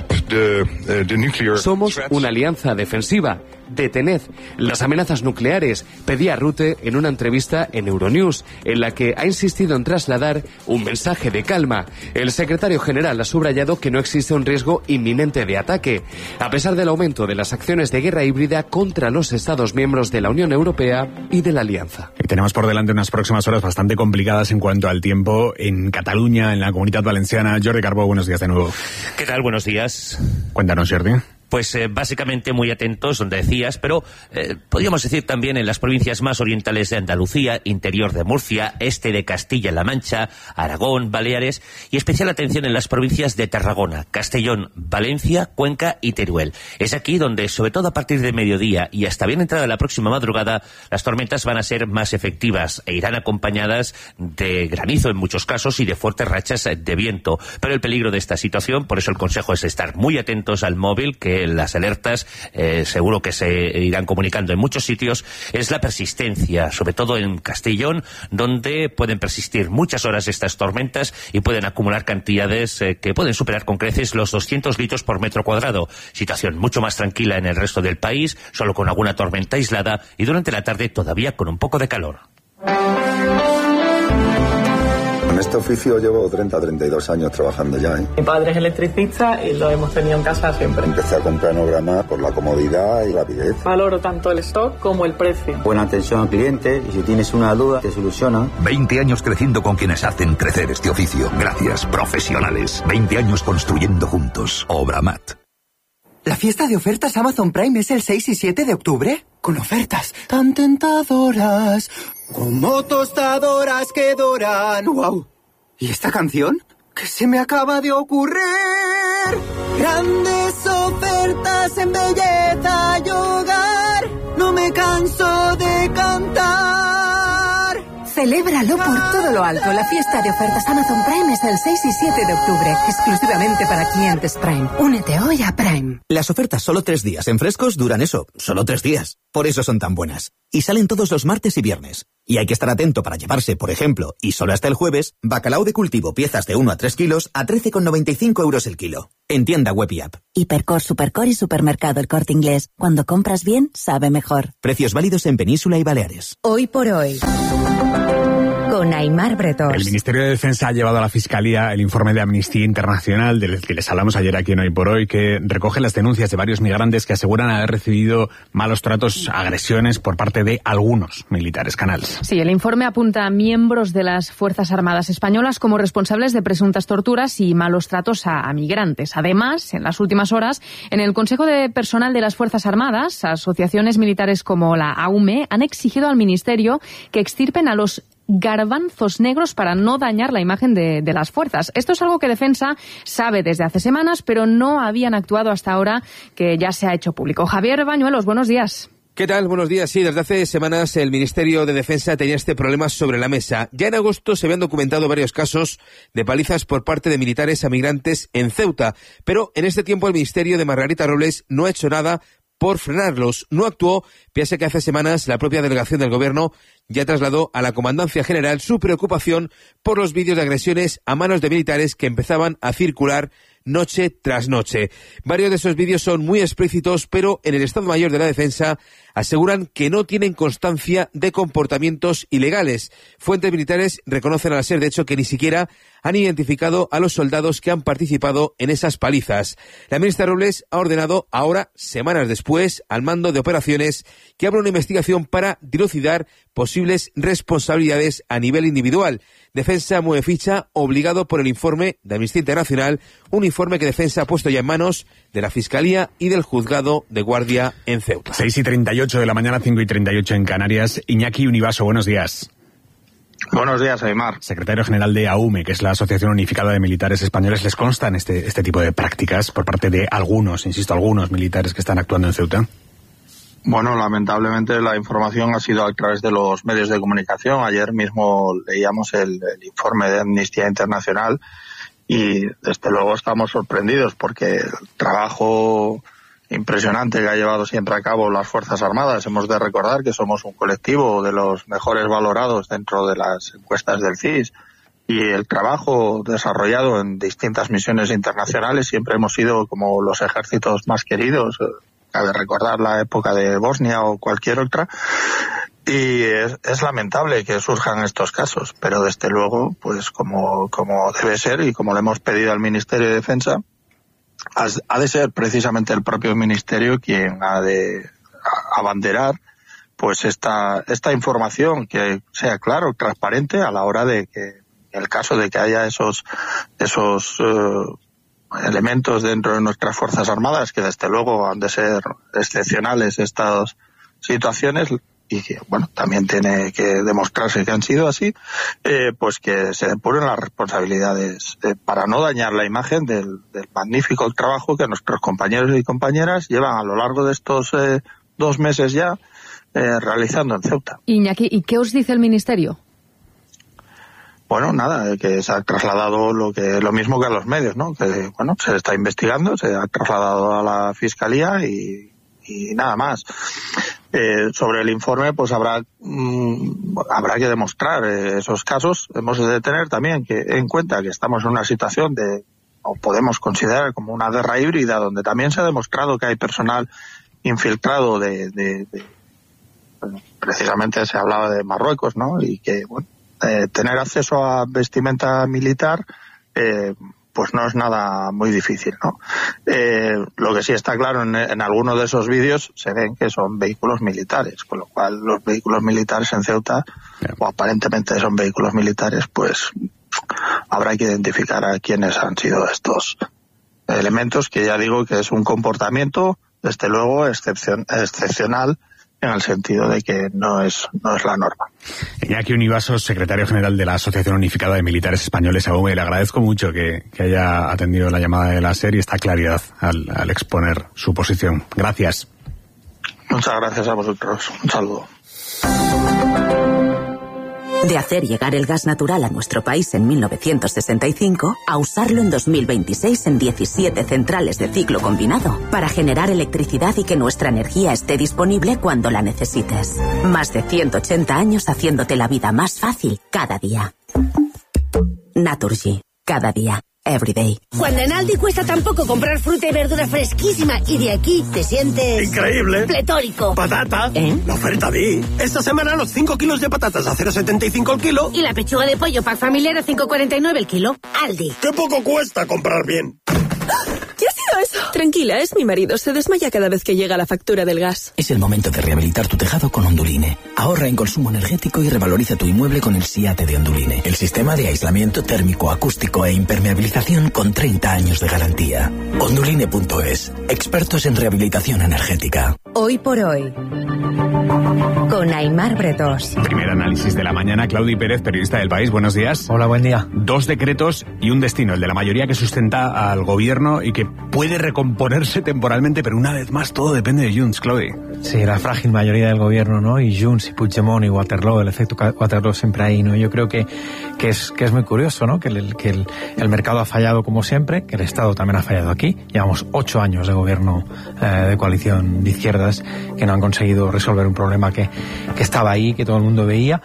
Somos una alianza defensiva. Detened las amenazas nucleares, pedía Rutte en una entrevista en Euronews, en la que ha insistido en trasladar un mensaje de calma. El secretario general ha subrayado que no existe un riesgo inminente de ataque, a pesar del aumento de las acciones de guerra híbrida contra los Estados miembros de la Unión Europea y de la Alianza. Y tenemos por delante unas próximas horas bastante complicadas en cuanto al tiempo en Cataluña, en la Comunidad Valenciana. Jordi Carbó, buenos días de nuevo. ¿Qué tal? Buenos días. Cuéntanos, Jordi. Pues eh, básicamente muy atentos, donde decías, pero eh, podríamos decir también en las provincias más orientales de Andalucía, interior de Murcia, este de Castilla-La Mancha, Aragón, Baleares, y especial atención en las provincias de Tarragona, Castellón, Valencia, Cuenca y Teruel. Es aquí donde, sobre todo a partir de mediodía y hasta bien entrada la próxima madrugada, las tormentas van a ser más efectivas e irán acompañadas de granizo en muchos casos y de fuertes rachas de viento. Pero el peligro de esta situación, por eso el consejo es estar muy atentos al móvil, que las alertas eh, seguro que se irán comunicando en muchos sitios, es la persistencia, sobre todo en Castellón, donde pueden persistir muchas horas estas tormentas y pueden acumular cantidades eh, que pueden superar con creces los doscientos litros por metro cuadrado. Situación mucho más tranquila en el resto del país, solo con alguna tormenta aislada y durante la tarde todavía con un poco de calor. este oficio llevo treinta, treinta y dos años trabajando ya, ¿eh? Mi padre es electricista y lo hemos tenido en casa siempre. Empecé a comprar en Obramat por la comodidad y rapidez. Valoro tanto el stock como el precio. Buena atención al cliente y si tienes una duda te soluciona. veinte años creciendo con quienes hacen crecer este oficio. Gracias, profesionales. veinte años construyendo juntos. Obramat. ¿La fiesta de ofertas Amazon Prime es el seis y siete de octubre? Con ofertas tan tentadoras, como tostadoras que doran. ¡Wow! ¿Y esta canción? ¿Qué se me acaba de ocurrir? Grandes ofertas en belleza y hogar, no me canso de cantar. Celébralo por todo lo alto. La fiesta de ofertas Amazon Prime es el seis y siete de octubre, exclusivamente para clientes Prime. Únete hoy a Prime. Las ofertas solo tres días en frescos duran eso, solo tres días. Por eso son tan buenas. Y salen todos los martes y viernes. Y hay que estar atento para llevarse, por ejemplo, y solo hasta el jueves, bacalao de cultivo piezas de uno a tres kilos a trece con noventa y cinco euros el kilo. En tienda web y app. Hipercor, Supercor y Supermercado El Corte Inglés. Cuando compras bien, sabe mejor. Precios válidos en Península y Baleares. Hoy por hoy. Con Aimar Bretós. El Ministerio de Defensa ha llevado a la Fiscalía el informe de Amnistía Internacional, del que les hablamos ayer aquí en Hoy por Hoy, que recoge las denuncias de varios migrantes que aseguran haber recibido malos tratos, agresiones por parte de algunos militares. Canals. Sí, el informe apunta a miembros de las Fuerzas Armadas españolas como responsables de presuntas torturas y malos tratos a, a migrantes. Además, en las últimas horas, en el Consejo de Personal de las Fuerzas Armadas, asociaciones militares como la A U M E han exigido al Ministerio que extirpen a los garbanzos negros para no dañar la imagen de, de las fuerzas. Esto es algo que Defensa sabe desde hace semanas, pero no habían actuado hasta ahora, que ya se ha hecho público. Javier Bañuelos, buenos días. ¿Qué tal? Buenos días. Sí, desde hace semanas el Ministerio de Defensa tenía este problema sobre la mesa. Ya en agosto se habían documentado varios casos de palizas por parte de militares a migrantes en Ceuta, pero en este tiempo el Ministerio de Margarita Robles no ha hecho nada por frenarlos. No actuó, pese a que hace semanas la propia delegación del Gobierno ya trasladó a la Comandancia General su preocupación por los vídeos de agresiones a manos de militares que empezaban a circular noche tras noche. Varios de esos vídeos son muy explícitos, pero en el Estado Mayor de la Defensa aseguran que no tienen constancia de comportamientos ilegales. Fuentes militares reconocen al SER, de hecho, que ni siquiera han identificado a los soldados que han participado en esas palizas. La ministra Robles ha ordenado ahora, semanas después, al mando de operaciones, que abra una investigación para dilucidar posibles responsabilidades a nivel individual. Defensa mueve ficha, obligado por el informe de Amnistía Internacional, un informe que Defensa ha puesto ya en manos de la Fiscalía y del Juzgado de Guardia en Ceuta. seis y treinta y ocho de la mañana, cinco y treinta y ocho en Canarias. Iñaki Univaso, buenos días. Buenos días, Aimar. Secretario General de A U M E, que es la Asociación Unificada de Militares Españoles. ¿Les constan este, este tipo de prácticas por parte de algunos, insisto, algunos militares que están actuando en Ceuta? Bueno, lamentablemente la información ha sido a través de los medios de comunicación. Ayer mismo leíamos el, el informe de Amnistía Internacional y desde luego estamos sorprendidos porque el trabajo impresionante que ha llevado siempre a cabo las Fuerzas Armadas. Hemos de recordar que somos un colectivo de los mejores valorados dentro de las encuestas del C I S y el trabajo desarrollado en distintas misiones internacionales siempre hemos sido como los ejércitos más queridos. Cabe recordar la época de Bosnia o cualquier otra. Y es, es lamentable que surjan estos casos, pero desde luego, pues como, como debe ser y como le hemos pedido al Ministerio de Defensa, ha de ser precisamente el propio Ministerio quien ha de abanderar pues esta esta información, que sea claro, transparente a la hora de que, en el caso de que haya esos esos uh, elementos dentro de nuestras Fuerzas Armadas, que desde luego han de ser excepcionales estas situaciones, y que, bueno, también tiene que demostrarse que han sido así, eh, pues que se depuren las responsabilidades eh, para no dañar la imagen del, del magnífico trabajo que nuestros compañeros y compañeras llevan a lo largo de estos eh, dos meses ya eh, realizando en Ceuta. Iñaki, ¿y qué os dice el Ministerio? Bueno, nada, que se ha trasladado lo que lo mismo que a los medios, ¿no? Que, bueno, se está investigando, se ha trasladado a la Fiscalía y, y nada más. Eh, sobre el informe, pues habrá mmm, habrá que demostrar eh, esos casos. Hemos de tener también que en cuenta que estamos en una situación de, o podemos considerar como una guerra híbrida, donde también se ha demostrado que hay personal infiltrado de, de, de bueno, precisamente se hablaba de Marruecos, ¿no? Y que, bueno, eh, tener acceso a vestimenta militar eh, pues no es nada muy difícil, ¿no? Eh, lo que sí está claro, en, en algunos de esos vídeos se ven que son vehículos militares, con lo cual los vehículos militares en Ceuta, yeah. o aparentemente son vehículos militares, pues habrá que identificar a quiénes han sido estos elementos, que ya digo que es un comportamiento, desde luego, excepcion, excepcional, en el sentido de que no es no es la norma. Iñaki Univasos, secretario general de la Asociación Unificada de Militares Españoles, A U M E, le agradezco mucho que, que haya atendido la llamada de la SER y esta claridad al, al exponer su posición. Gracias. Muchas gracias a vosotros. Un saludo. De hacer llegar el gas natural a nuestro país en mil novecientos sesenta y cinco a usarlo en dos mil veintiséis en diecisiete centrales de ciclo combinado para generar electricidad y que nuestra energía esté disponible cuando la necesites. Más de ciento ochenta años haciéndote la vida más fácil cada día. Naturgy. Cada día. Everyday. Cuando en Aldi cuesta tan poco comprar fruta y verdura fresquísima y de aquí te sientes... ¡increíble! ¡Pletórico! ¡Patata! ¿Eh? La oferta vi. Esta semana los cinco kilos de patatas a cero coma setenta y cinco el kilo. Y la pechuga de pollo pack familiar a cinco coma cuarenta y nueve el kilo. Aldi. ¡Qué poco cuesta comprar bien! ¿Qué ha sido eso? Tranquila, es mi marido. Se desmaya cada vez que llega la factura del gas. Es el momento de rehabilitar tu tejado con Onduline. Ahorra en consumo energético y revaloriza tu inmueble con el SIATE de Onduline. El sistema de aislamiento térmico, acústico e impermeabilización con treinta años de garantía. Onduline punto es. Expertos en rehabilitación energética. Hoy por hoy. Con Aimar Bretós. Primer análisis de la mañana. Claudi Pérez, periodista del País. Buenos días. Hola, buen día. Dos decretos y un destino, el de la mayoría que sustenta al gobierno y que puede recomponerse temporalmente, pero una vez más todo depende de Junts, Claudi. Sí, la frágil mayoría del gobierno, ¿no? Y Junts y Puigdemont y Waterloo, el efecto Waterloo siempre ahí, ¿no? Yo creo que, que, es, que es muy curioso, ¿no? Que, el, que el, el mercado ha fallado como siempre, que el Estado también ha fallado aquí. Llevamos ocho años de gobierno eh, de coalición de izquierdas que no han conseguido resolver un problema que, que estaba ahí, que todo el mundo veía.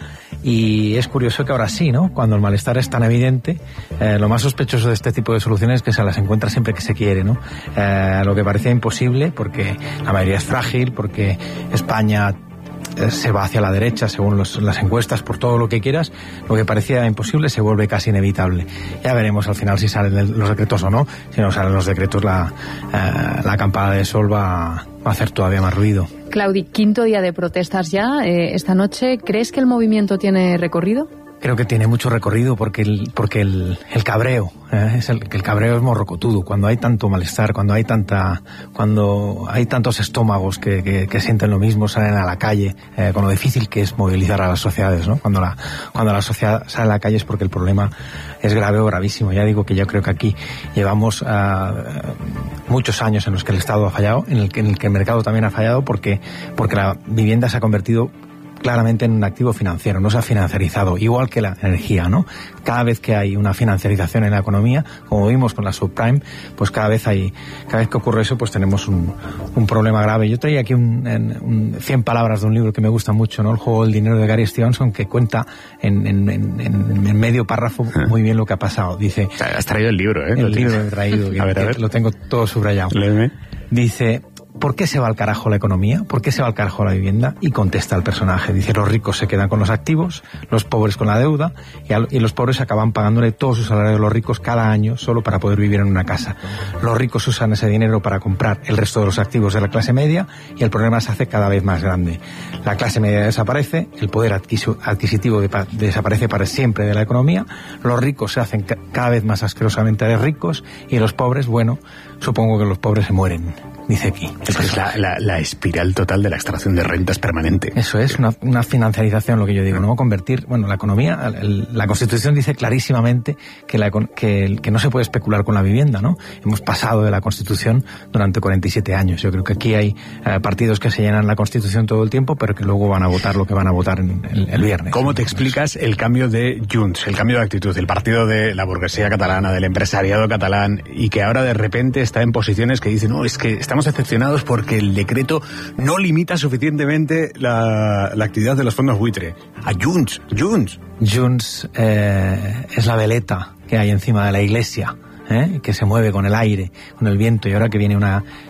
Y es curioso que ahora sí, ¿no? Cuando el malestar es tan evidente, eh, lo más sospechoso de este tipo de soluciones es que se las encuentra siempre que se quiere, ¿no? Eh, lo que parecía imposible, porque la mayoría es frágil, porque España eh, se va hacia la derecha según los, las encuestas, por todo lo que quieras, lo que parecía imposible se vuelve casi inevitable. Ya veremos al final si salen los decretos o no. Si no salen los decretos, la, eh, la campana de sol va, va a hacer todavía más ruido. Claudi, quinto día de protestas ya. Eh, esta noche, ¿crees que el movimiento tiene recorrido? Creo que tiene mucho recorrido porque el, porque el, el cabreo, eh, es el, el cabreo es morrocotudo. Cuando hay tanto malestar, cuando hay tanta, cuando hay tantos estómagos que, que, que sienten lo mismo, salen a la calle, eh, con lo difícil que es movilizar a las sociedades, ¿no? Cuando la, cuando la sociedad sale a la calle es porque el problema es grave o gravísimo. Ya digo que yo creo que aquí llevamos uh, muchos años en los que el Estado ha fallado, en el que, en el que el mercado también ha fallado, porque, porque la vivienda se ha convertido claramente en un activo financiero, no se ha financiarizado, igual que la energía, ¿no? Cada vez que hay una financiarización en la economía, como vimos con la subprime, pues cada vez hay, cada vez que ocurre eso, pues tenemos un, un problema grave. Yo traía aquí un, un cien palabras de un libro que me gusta mucho, ¿no? El juego del dinero de Gary Stevenson, que cuenta en, en, en, en medio párrafo muy bien lo que ha pasado. Dice... Has traído el libro, ¿eh? El libro he traído, que, a ver, a ver. Lo tengo todo subrayado. Léeme. Dice... ¿Por qué se va al carajo la economía? ¿Por qué se va al carajo la vivienda? Y contesta el personaje. Dice, los ricos se quedan con los activos, los pobres con la deuda, y, al, y los pobres acaban pagándole todo su salario a los ricos cada año solo para poder vivir en una casa. Los ricos usan ese dinero para comprar el resto de los activos de la clase media y el problema se hace cada vez más grande. La clase media desaparece, el poder adquisitivo de, desaparece para siempre de la economía, los ricos se hacen ca cada vez más asquerosamente ricos y los pobres, bueno, supongo que los pobres se mueren. Dice aquí. Es la, la, la espiral total de la extracción de rentas permanente. Eso es, una, una financiarización, lo que yo digo, ¿no? Convertir, bueno, la economía, el, la Constitución dice clarísimamente que, la, que, que no se puede especular con la vivienda, ¿no? Hemos pasado de la Constitución durante cuarenta y siete años. Yo creo que aquí hay eh, partidos que se llenan la Constitución todo el tiempo, pero que luego van a votar lo que van a votar en, el, el viernes. ¿Cómo te explicas el cambio de Junts, el cambio de actitud, el partido de la burguesía catalana, del empresariado catalán, y que ahora de repente está en posiciones que dicen, no, es que está Estamos decepcionados porque el decreto no limita suficientemente la, la actividad de los fondos buitre? A Junts, Junts. Junts eh, es la veleta que hay encima de la iglesia, ¿eh? Que se mueve con el aire, con el viento, y ahora que viene una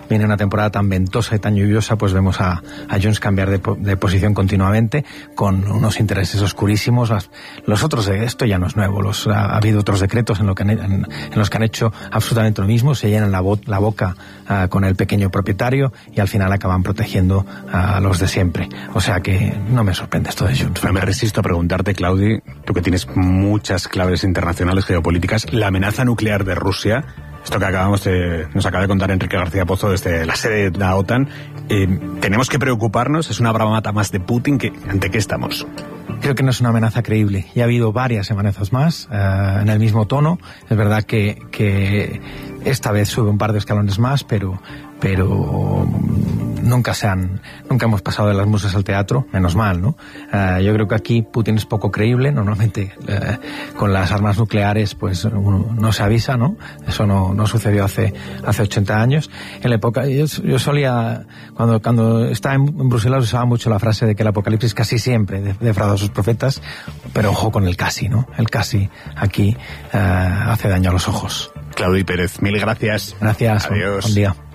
viene una temporada tan ventosa y tan lluviosa, pues vemos a, a Junts cambiar de, de posición continuamente, con unos intereses oscurísimos. Las, los otros, esto ya no es nuevo, los, ha, ha habido otros decretos en, lo que han, en, en los que han hecho absolutamente lo mismo, se llenan la, bo, la boca uh, con el pequeño propietario y al final acaban protegiendo a los de siempre. O sea que no me sorprende esto de Junts. Me resisto a preguntarte, Claudi, tú que tienes muchas claves internacionales geopolíticas, la amenaza nuclear de Rusia, esto que acabamos de, nos acaba de contar Enrique García Pozo desde la sede de la OTAN, eh, ¿tenemos que preocuparnos? ¿Es una bravata más de Putin? Que, ¿ante qué estamos? Creo que no es una amenaza creíble. Ya ha habido varias amenazas más uh, en el mismo tono. Es verdad que, que esta vez sube un par de escalones más, pero pero nunca se han, nunca hemos pasado de las musas al teatro, menos mal, ¿no? Uh, yo creo que aquí Putin es poco creíble. Normalmente uh, con las armas nucleares pues uno no se avisa, ¿no? Eso no, no sucedió hace hace ochenta años. En la época, yo, yo solía, cuando cuando estaba en, en Bruselas usaba mucho la frase de que el apocalipsis casi siempre defrauda a sus profetas, pero ojo con el casi, ¿no? El casi aquí uh, hace daño a los ojos. Claudi Pérez, mil gracias. Gracias. Adiós. Buen día.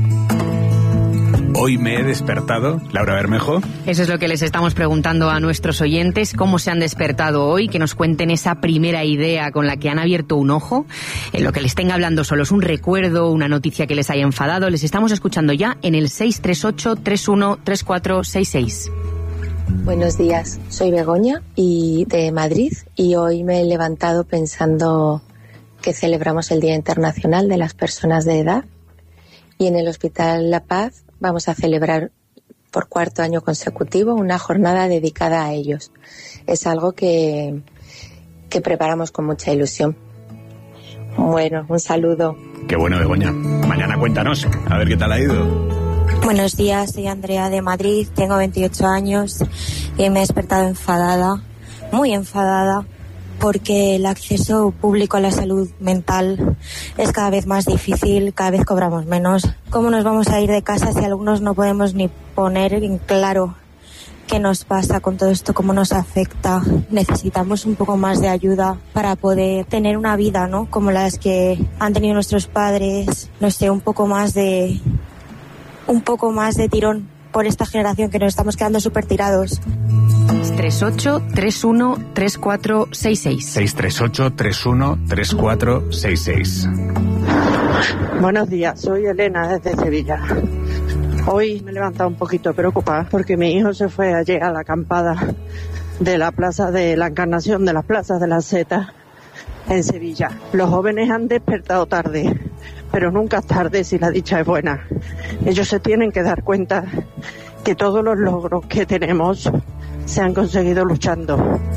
Hoy me he despertado, Laura Bermejo. Eso es lo que les estamos preguntando a nuestros oyentes, cómo se han despertado hoy, que nos cuenten esa primera idea con la que han abierto un ojo, en lo que les tenga hablando solos, un recuerdo, una noticia que les haya enfadado. Les estamos escuchando ya en el seis tres ocho, tres uno tres cuatro seis seis. Buenos días, soy Begoña y de Madrid y hoy me he levantado pensando que celebramos el Día Internacional de las Personas de Edad y en el Hospital La Paz vamos a celebrar por cuarto año consecutivo una jornada dedicada a ellos. Es algo que, que preparamos con mucha ilusión. Bueno, un saludo. Qué bueno, Begoña. Mañana cuéntanos, a ver qué tal ha ido. Buenos días, soy Andrea de Madrid, tengo veintiocho años y me he despertado enfadada, muy enfadada, porque el acceso público a la salud mental es cada vez más difícil, cada vez cobramos menos. ¿Cómo nos vamos a ir de casa si algunos no podemos ni poner en claro qué nos pasa con todo esto, cómo nos afecta? Necesitamos un poco más de ayuda para poder tener una vida, ¿no? Como las que han tenido nuestros padres, no sé, un poco más de, un poco más de tirón por esta generación que nos estamos quedando súper tirados. seis tres ocho, tres uno tres cuatro seis seis. seis tres ocho, tres uno tres cuatro seis seis. Buenos días, soy Elena desde Sevilla. Hoy me he levantado un poquito preocupada porque mi hijo se fue ayer a la acampada de la Plaza de la Encarnación, de las plazas de la Zeta en Sevilla. Los jóvenes han despertado tarde, pero nunca es tarde si la dicha es buena. Ellos se tienen que dar cuenta que todos los logros que tenemos se han conseguido luchando.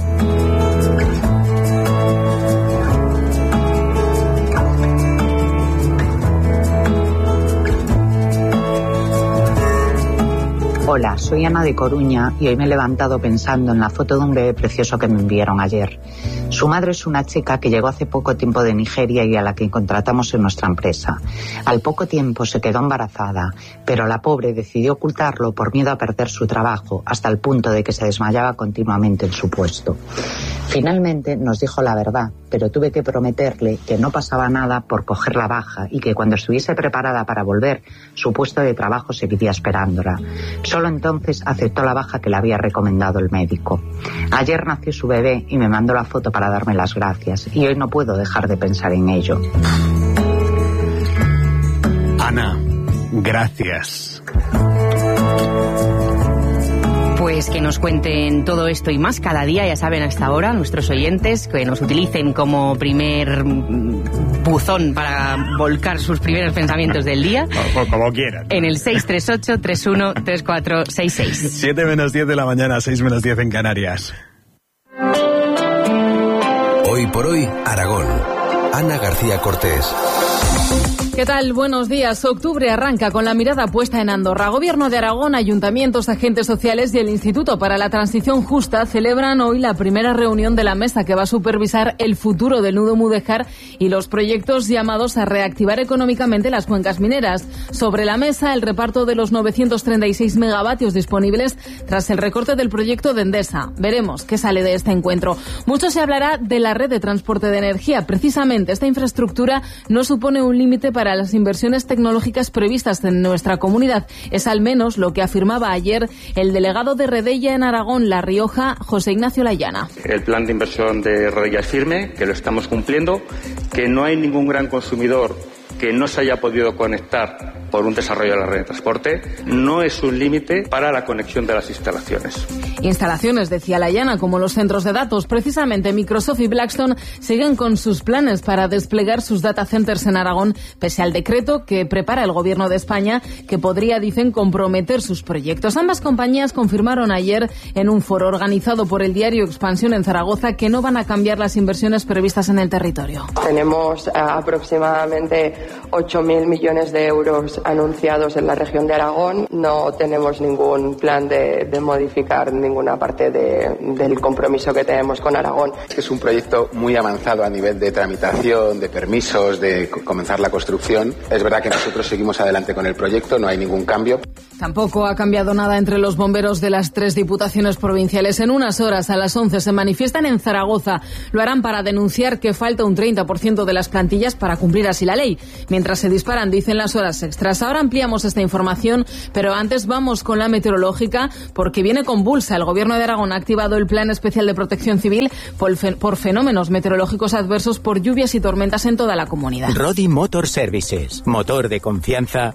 Hola, soy Ana de Coruña y hoy me he levantado pensando en la foto de un bebé precioso que me enviaron ayer. Su madre es una chica que llegó hace poco tiempo de Nigeria y a la que contratamos en nuestra empresa. Al poco tiempo se quedó embarazada, pero la pobre decidió ocultarlo por miedo a perder su trabajo, hasta el punto de que se desmayaba continuamente en su puesto. Finalmente nos dijo la verdad, pero tuve que prometerle que no pasaba nada por coger la baja y que cuando estuviese preparada para volver, su puesto de trabajo seguiría esperándola. Solo entonces aceptó la baja que le había recomendado el médico. Ayer nació su bebé y me mandó la foto para darme las gracias, y hoy no puedo dejar de pensar en ello. Ana, gracias. Pues que nos cuenten todo esto y más cada día, ya saben, hasta ahora, nuestros oyentes, que nos utilicen como primer buzón para volcar sus primeros pensamientos del día. Como, como quieran. En el seis tres ocho, tres uno tres cuatro seis seis. siete menos diez de la mañana, seis menos diez en Canarias. Hoy por hoy, Aragón. Ana García Cortés. ¿Qué tal? Buenos días. Octubre arranca con la mirada puesta en Andorra. Gobierno de Aragón, ayuntamientos, agentes sociales y el Instituto para la Transición Justa celebran hoy la primera reunión de la mesa que va a supervisar el futuro del nudo Mudéjar y los proyectos llamados a reactivar económicamente las cuencas mineras. Sobre la mesa, el reparto de los novecientos treinta y seis megavatios disponibles tras el recorte del proyecto de Endesa. Veremos qué sale de este encuentro. Mucho se hablará de la red de transporte de energía. Precisamente Igualmente, esta infraestructura no supone un límite para las inversiones tecnológicas previstas en nuestra comunidad. Es al menos lo que afirmaba ayer el delegado de Redella en Aragón, La Rioja, José Ignacio Layana. El plan de inversión de Redella es firme, que lo estamos cumpliendo, que no hay ningún gran consumidor que no se haya podido conectar por un desarrollo de la red de transporte, no es un límite para la conexión de las instalaciones. Instalaciones, decía Layana, como los centros de datos. Precisamente Microsoft y Blackstone siguen con sus planes para desplegar sus data centers en Aragón, pese al decreto que prepara el Gobierno de España, que podría, dicen, comprometer sus proyectos. Ambas compañías confirmaron ayer en un foro organizado por el diario Expansión en Zaragoza que no van a cambiar las inversiones previstas en el territorio. Tenemos uh, aproximadamente ocho mil millones de euros anunciados en la región de Aragón. No tenemos ningún plan de, de modificar ninguna parte de, del compromiso que tenemos con Aragón. Es un proyecto muy avanzado a nivel de tramitación, de permisos, de comenzar la construcción. Es verdad que nosotros seguimos adelante con el proyecto, no hay ningún cambio. Tampoco ha cambiado nada entre los bomberos de las tres diputaciones provinciales. En unas horas, a las once, se manifiestan en Zaragoza. Lo harán para denunciar que falta un treinta por ciento de las plantillas para cumplir así la ley. Mientras se disparan, dicen, las horas extras. Ahora ampliamos esta información, pero antes vamos con la meteorológica, porque viene convulsa. El Gobierno de Aragón ha activado el Plan Especial de Protección Civil por, fe- por fenómenos meteorológicos adversos por lluvias y tormentas en toda la comunidad. Rodi Motor Services, motor de confianza,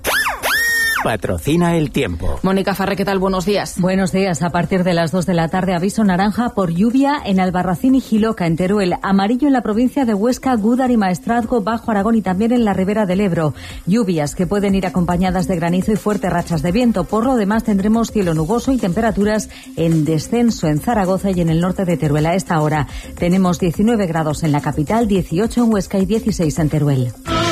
patrocina el tiempo. Mónica Farré, ¿qué tal? Buenos días. Buenos días. A partir de las dos de la tarde, aviso naranja por lluvia en Albarracín y Jiloca, en Teruel. Amarillo en la provincia de Huesca, Gúdar y Maestrazgo, Bajo Aragón y también en la Ribera del Ebro. Lluvias que pueden ir acompañadas de granizo y fuertes rachas de viento. Por lo demás, tendremos cielo nuboso y temperaturas en descenso en Zaragoza y en el norte de Teruel. A esta hora tenemos diecinueve grados en la capital, dieciocho en Huesca y dieciséis en Teruel.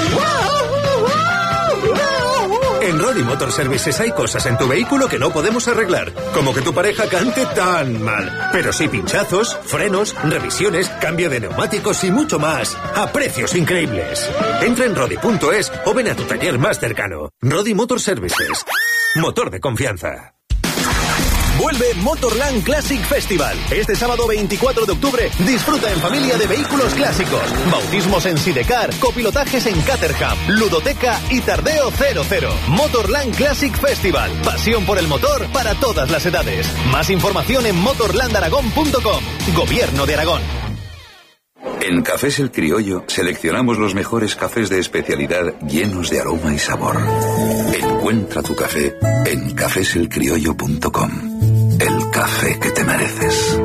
En Rodi Motor Services hay cosas en tu vehículo que no podemos arreglar, como que tu pareja cante tan mal, pero sí pinchazos, frenos, revisiones, cambio de neumáticos y mucho más, a precios increíbles. Entra en rodi punto es o ven a tu taller más cercano. Rodi Motor Services, motor de confianza. Vuelve Motorland Classic Festival. Este sábado veinticuatro de octubre disfruta en familia de vehículos clásicos, bautismos en Sidecar, copilotajes en Caterham, ludoteca y tardeo cero cero. Motorland Classic Festival. Pasión por el motor para todas las edades. Más información en motorland aragón punto com. Gobierno de Aragón. En Cafés El Criollo seleccionamos los mejores cafés de especialidad llenos de aroma y sabor. Encuentra tu café en cafés el criollo punto com. El café que te mereces.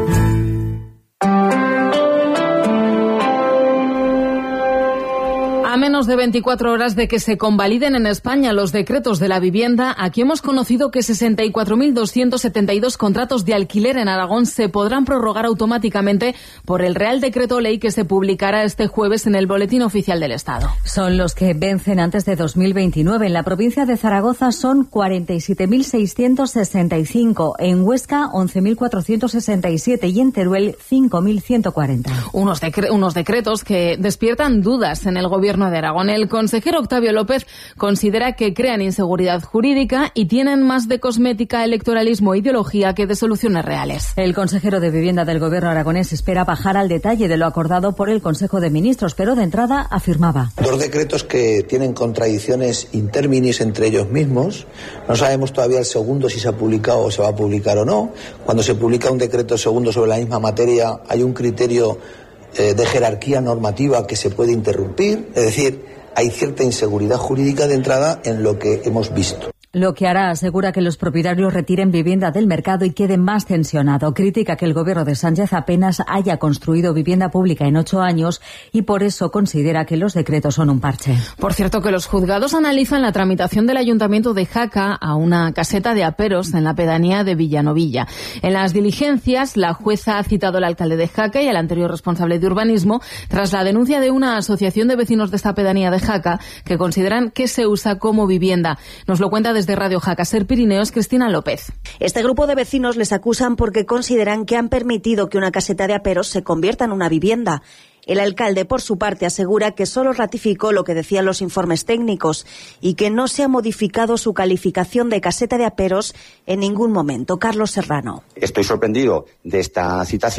A menos de veinticuatro horas de que se convaliden en España los decretos de la vivienda, aquí hemos conocido que sesenta y cuatro mil doscientos setenta y dos contratos de alquiler en Aragón se podrán prorrogar automáticamente por el Real Decreto Ley que se publicará este jueves en el Boletín Oficial del Estado. Son los que vencen antes de dos mil veintinueve. En la provincia de Zaragoza son cuarenta y siete mil seiscientos sesenta y cinco, en Huesca once mil cuatrocientos sesenta y siete y en Teruel cinco mil ciento cuarenta. Unos, decre- unos decretos que despiertan dudas en el Gobierno de Aragón. El consejero Octavio López considera que crean inseguridad jurídica y tienen más de cosmética, electoralismo e ideología que de soluciones reales. El consejero de Vivienda del Gobierno aragonés espera bajar al detalle de lo acordado por el Consejo de Ministros, pero de entrada afirmaba. Dos decretos que tienen contradicciones interminis entre ellos mismos. No sabemos todavía el segundo si se ha publicado o se va a publicar o no. Cuando se publica un decreto segundo sobre la misma materia hay un criterio de jerarquía normativa que se puede interrumpir, es decir, hay cierta inseguridad jurídica de entrada en lo que hemos visto. Lo que hará, asegura, que los propietarios retiren vivienda del mercado y quede más tensionado. Critica que el gobierno de Sánchez apenas haya construido vivienda pública en ocho años y por eso considera que los decretos son un parche. Por cierto, que los juzgados analizan la tramitación del Ayuntamiento de Jaca a una caseta de aperos en la pedanía de Villanovilla. En las diligencias, la jueza ha citado al alcalde de Jaca y al anterior responsable de urbanismo tras la denuncia de una asociación de vecinos de esta pedanía de Jaca que consideran que se usa como vivienda. Nos lo cuenta desde Radio Jaca Ser Pirineos, Cristina López. Este grupo de vecinos les acusan porque consideran que han permitido que una caseta de aperos se convierta en una vivienda. El alcalde, por su parte, asegura que solo ratificó lo que decían los informes técnicos y que no se ha modificado su calificación de caseta de aperos en ningún momento. Carlos Serrano. Estoy sorprendido de esta citación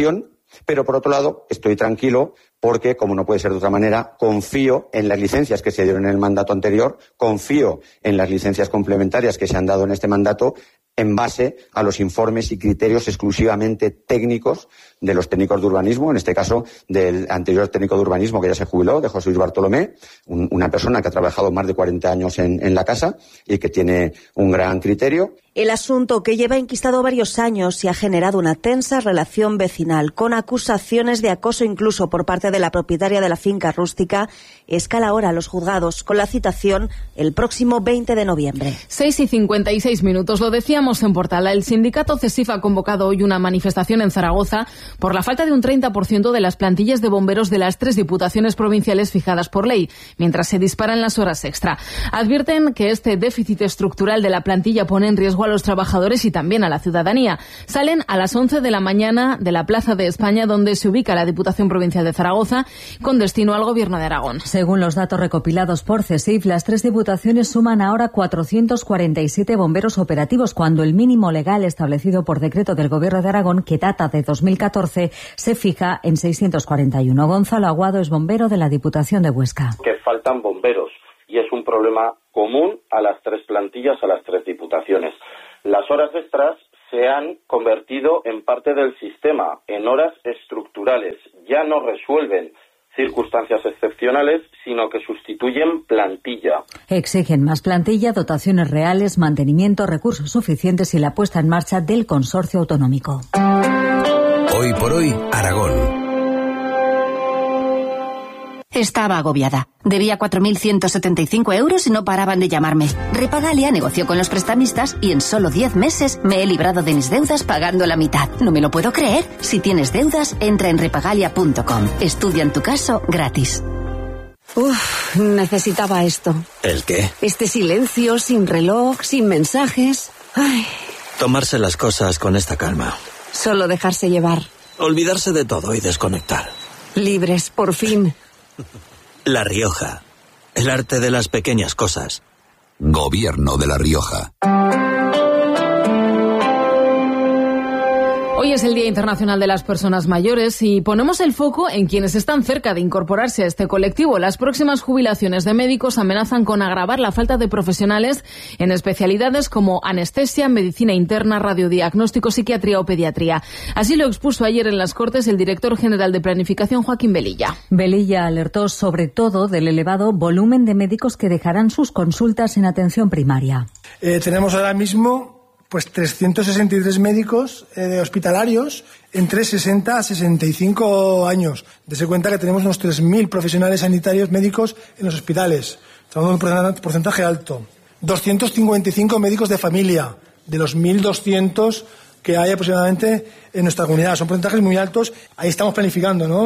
Pero, por otro lado, estoy tranquilo porque, como no puede ser de otra manera, confío en las licencias que se dieron en el mandato anterior, confío en las licencias complementarias que se han dado en este mandato, en base a los informes y criterios exclusivamente técnicos de los técnicos de urbanismo, en este caso del anterior técnico de urbanismo que ya se jubiló, de José Luis Bartolomé, un, una persona que ha trabajado más de cuarenta años en, en la casa y que tiene un gran criterio. El asunto, que lleva enquistado varios años y ha generado una tensa relación vecinal, con acusaciones de acoso incluso por parte de la propietaria de la finca rústica, escala ahora a los juzgados, con la citación el próximo veinte de noviembre. seis y cincuenta y seis minutos, lo decíamos en Portala. El sindicato CESIF ha convocado hoy una manifestación en Zaragoza por la falta de un treinta por ciento de las plantillas de bomberos de las tres diputaciones provinciales fijadas por ley, mientras se disparan las horas extra. Advierten que este déficit estructural de la plantilla pone en riesgo a los trabajadores y también a la ciudadanía. Salen a las once de la mañana de la Plaza de España, donde se ubica la Diputación Provincial de Zaragoza, con destino al Gobierno de Aragón. Según los datos recopilados por CESIF, las tres diputaciones suman ahora cuatrocientos cuarenta y siete bomberos operativos, cuando el mínimo legal establecido por decreto del Gobierno de Aragón, que data de dos mil catorce, se fija en seiscientos cuarenta y uno. Gonzalo Aguado es bombero de la Diputación de Huesca. Que faltan bomberos y es un problema común a las tres plantillas, a las tres diputaciones. Las horas extras se han convertido en parte del sistema, en horas estructurales. Ya no resuelven circunstancias excepcionales, sino que sustituyen plantilla. Exigen más plantilla, dotaciones reales, mantenimiento, recursos suficientes y la puesta en marcha del consorcio autonómico. Hoy por hoy, Aragón. Estaba agobiada. Debía cuatro mil ciento setenta y cinco euros y no paraban de llamarme. Repagalia negoció con los prestamistas y en solo diez meses me he librado de mis deudas pagando la mitad. No me lo puedo creer. Si tienes deudas, entra en repagalia punto com. Estudia en tu caso gratis. Uf, necesitaba esto. ¿El qué? Este silencio, sin reloj, sin mensajes. Ay. Tomarse las cosas con esta calma. Solo dejarse llevar. Olvidarse de todo y desconectar. Libres, por fin. La Rioja. El arte de las pequeñas cosas. Gobierno de La Rioja. Hoy es el Día Internacional de las Personas Mayores y ponemos el foco en quienes están cerca de incorporarse a este colectivo. Las próximas jubilaciones de médicos amenazan con agravar la falta de profesionales en especialidades como anestesia, medicina interna, radiodiagnóstico, psiquiatría o pediatría. Así lo expuso ayer en las Cortes el director general de Planificación, Joaquín Velilla. Velilla alertó sobre todo del elevado volumen de médicos que dejarán sus consultas en atención primaria. Eh, tenemos ahora mismo pues trescientos sesenta y tres médicos eh, hospitalarios entre sesenta a sesenta y cinco años. Dese cuenta que tenemos unos tres mil profesionales sanitarios médicos en los hospitales. Estamos en un porcentaje alto. doscientos cincuenta y cinco médicos de familia, de los mil doscientos que hay aproximadamente en nuestra comunidad. Son porcentajes muy altos. Ahí estamos planificando, ¿no?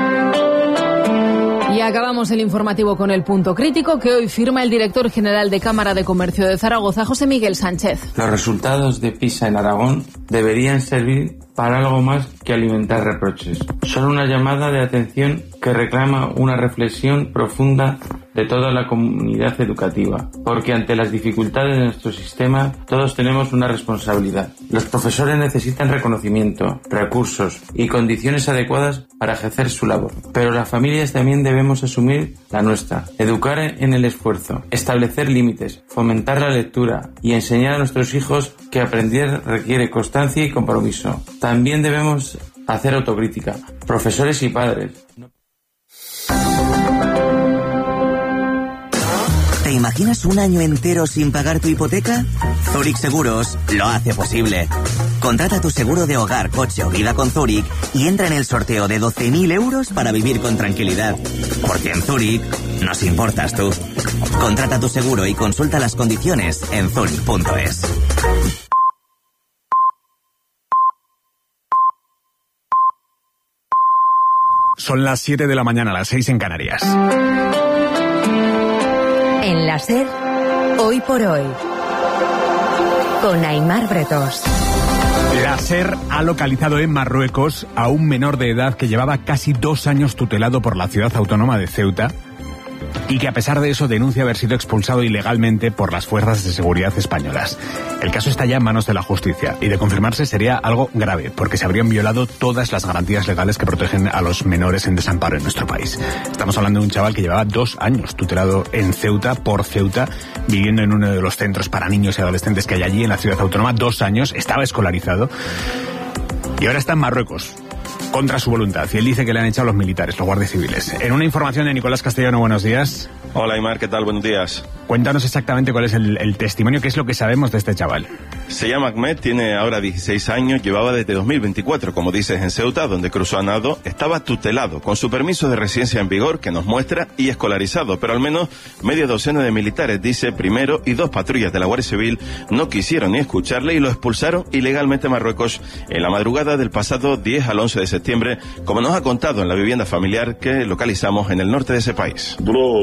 Y acabamos el informativo con el punto crítico que hoy firma el director general de Cámara de Comercio de Zaragoza, José Miguel Sánchez. Los resultados de PISA en Aragón deberían servir para algo más que alimentar reproches. Son una llamada de atención que reclama una reflexión profunda de toda la comunidad educativa, porque ante las dificultades de nuestro sistema todos tenemos una responsabilidad. Los profesores necesitan reconocimiento, recursos y condiciones adecuadas para ejercer su labor, pero las familias también debemos asumir la nuestra, educar en el esfuerzo, establecer límites, fomentar la lectura y enseñar a nuestros hijos que aprender requiere constancia y compromiso. También debemos hacer autocrítica, profesores y padres. ¿Te imaginas un año entero sin pagar tu hipoteca? Zurich Seguros lo hace posible. Contrata tu seguro de hogar, coche o vida con Zurich y entra en el sorteo de doce mil euros para vivir con tranquilidad. Porque en Zurich nos importas tú. Contrata tu seguro y consulta las condiciones en zurich punto es. Son las siete de la mañana, las seis en Canarias. En la SER, hoy por hoy, con Aimar Bretos. La SER ha localizado en Marruecos a un menor de edad que llevaba casi dos años tutelado por la ciudad autónoma de Ceuta y que a pesar de eso denuncia haber sido expulsado ilegalmente por las fuerzas de seguridad españolas. El caso está ya en manos de la justicia y de confirmarse sería algo grave, porque se habrían violado todas las garantías legales que protegen a los menores en desamparo en nuestro país. Estamos hablando de un chaval que llevaba dos años tutelado en Ceuta, por Ceuta, viviendo en uno de los centros para niños y adolescentes que hay allí en la ciudad autónoma. Dos años, estaba escolarizado y ahora está en Marruecos, contra su voluntad, y él dice que le han echado los militares, los guardias civiles. En una información de Nicolás Castellano, buenos días. Hola, Aymar, ¿qué tal? Buenos días. Cuéntanos exactamente cuál es el, el testimonio, qué es lo que sabemos de este chaval. Se llama Ahmed, tiene ahora dieciséis años, llevaba desde dos mil veinticuatro, como dices, en Ceuta, donde cruzó a nado, estaba tutelado, con su permiso de residencia en vigor, que nos muestra, y escolarizado, pero al menos media docena de militares, dice, primero, y dos patrullas de la Guardia Civil no quisieron ni escucharle y lo expulsaron ilegalmente a Marruecos en la madrugada del pasado diez al once de septiembre, como nos ha contado en la vivienda familiar que localizamos en el norte de ese país.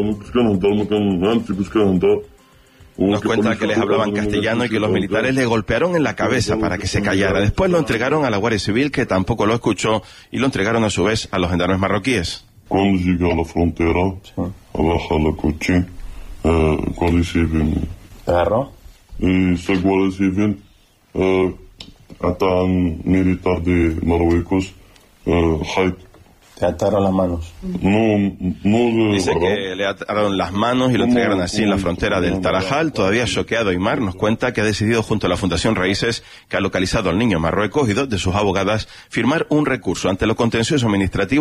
Nos cuenta que les hablaban castellano y que los militares le golpearon en la cabeza para que se callara. Después lo entregaron a la Guardia Civil, que tampoco lo escuchó, y lo entregaron a su vez a los gendarmes marroquíes. Cuando llegué a la frontera, abajo la coche, uh, Guardia Civil. ¿Te agarró? Y esta Guardia Civil, uh, atan militar de Marruecos, uh, Haid. ¿Te ataron las manos? No, no. Dice que le ataron las manos y lo entregaron así en la frontera del Tarajal. Todavía choqueado, Aymar nos cuenta que ha decidido junto a la Fundación Raíces, que ha localizado al niño en Marruecos, y dos de sus abogadas, firmar un recurso ante lo contencioso administrativo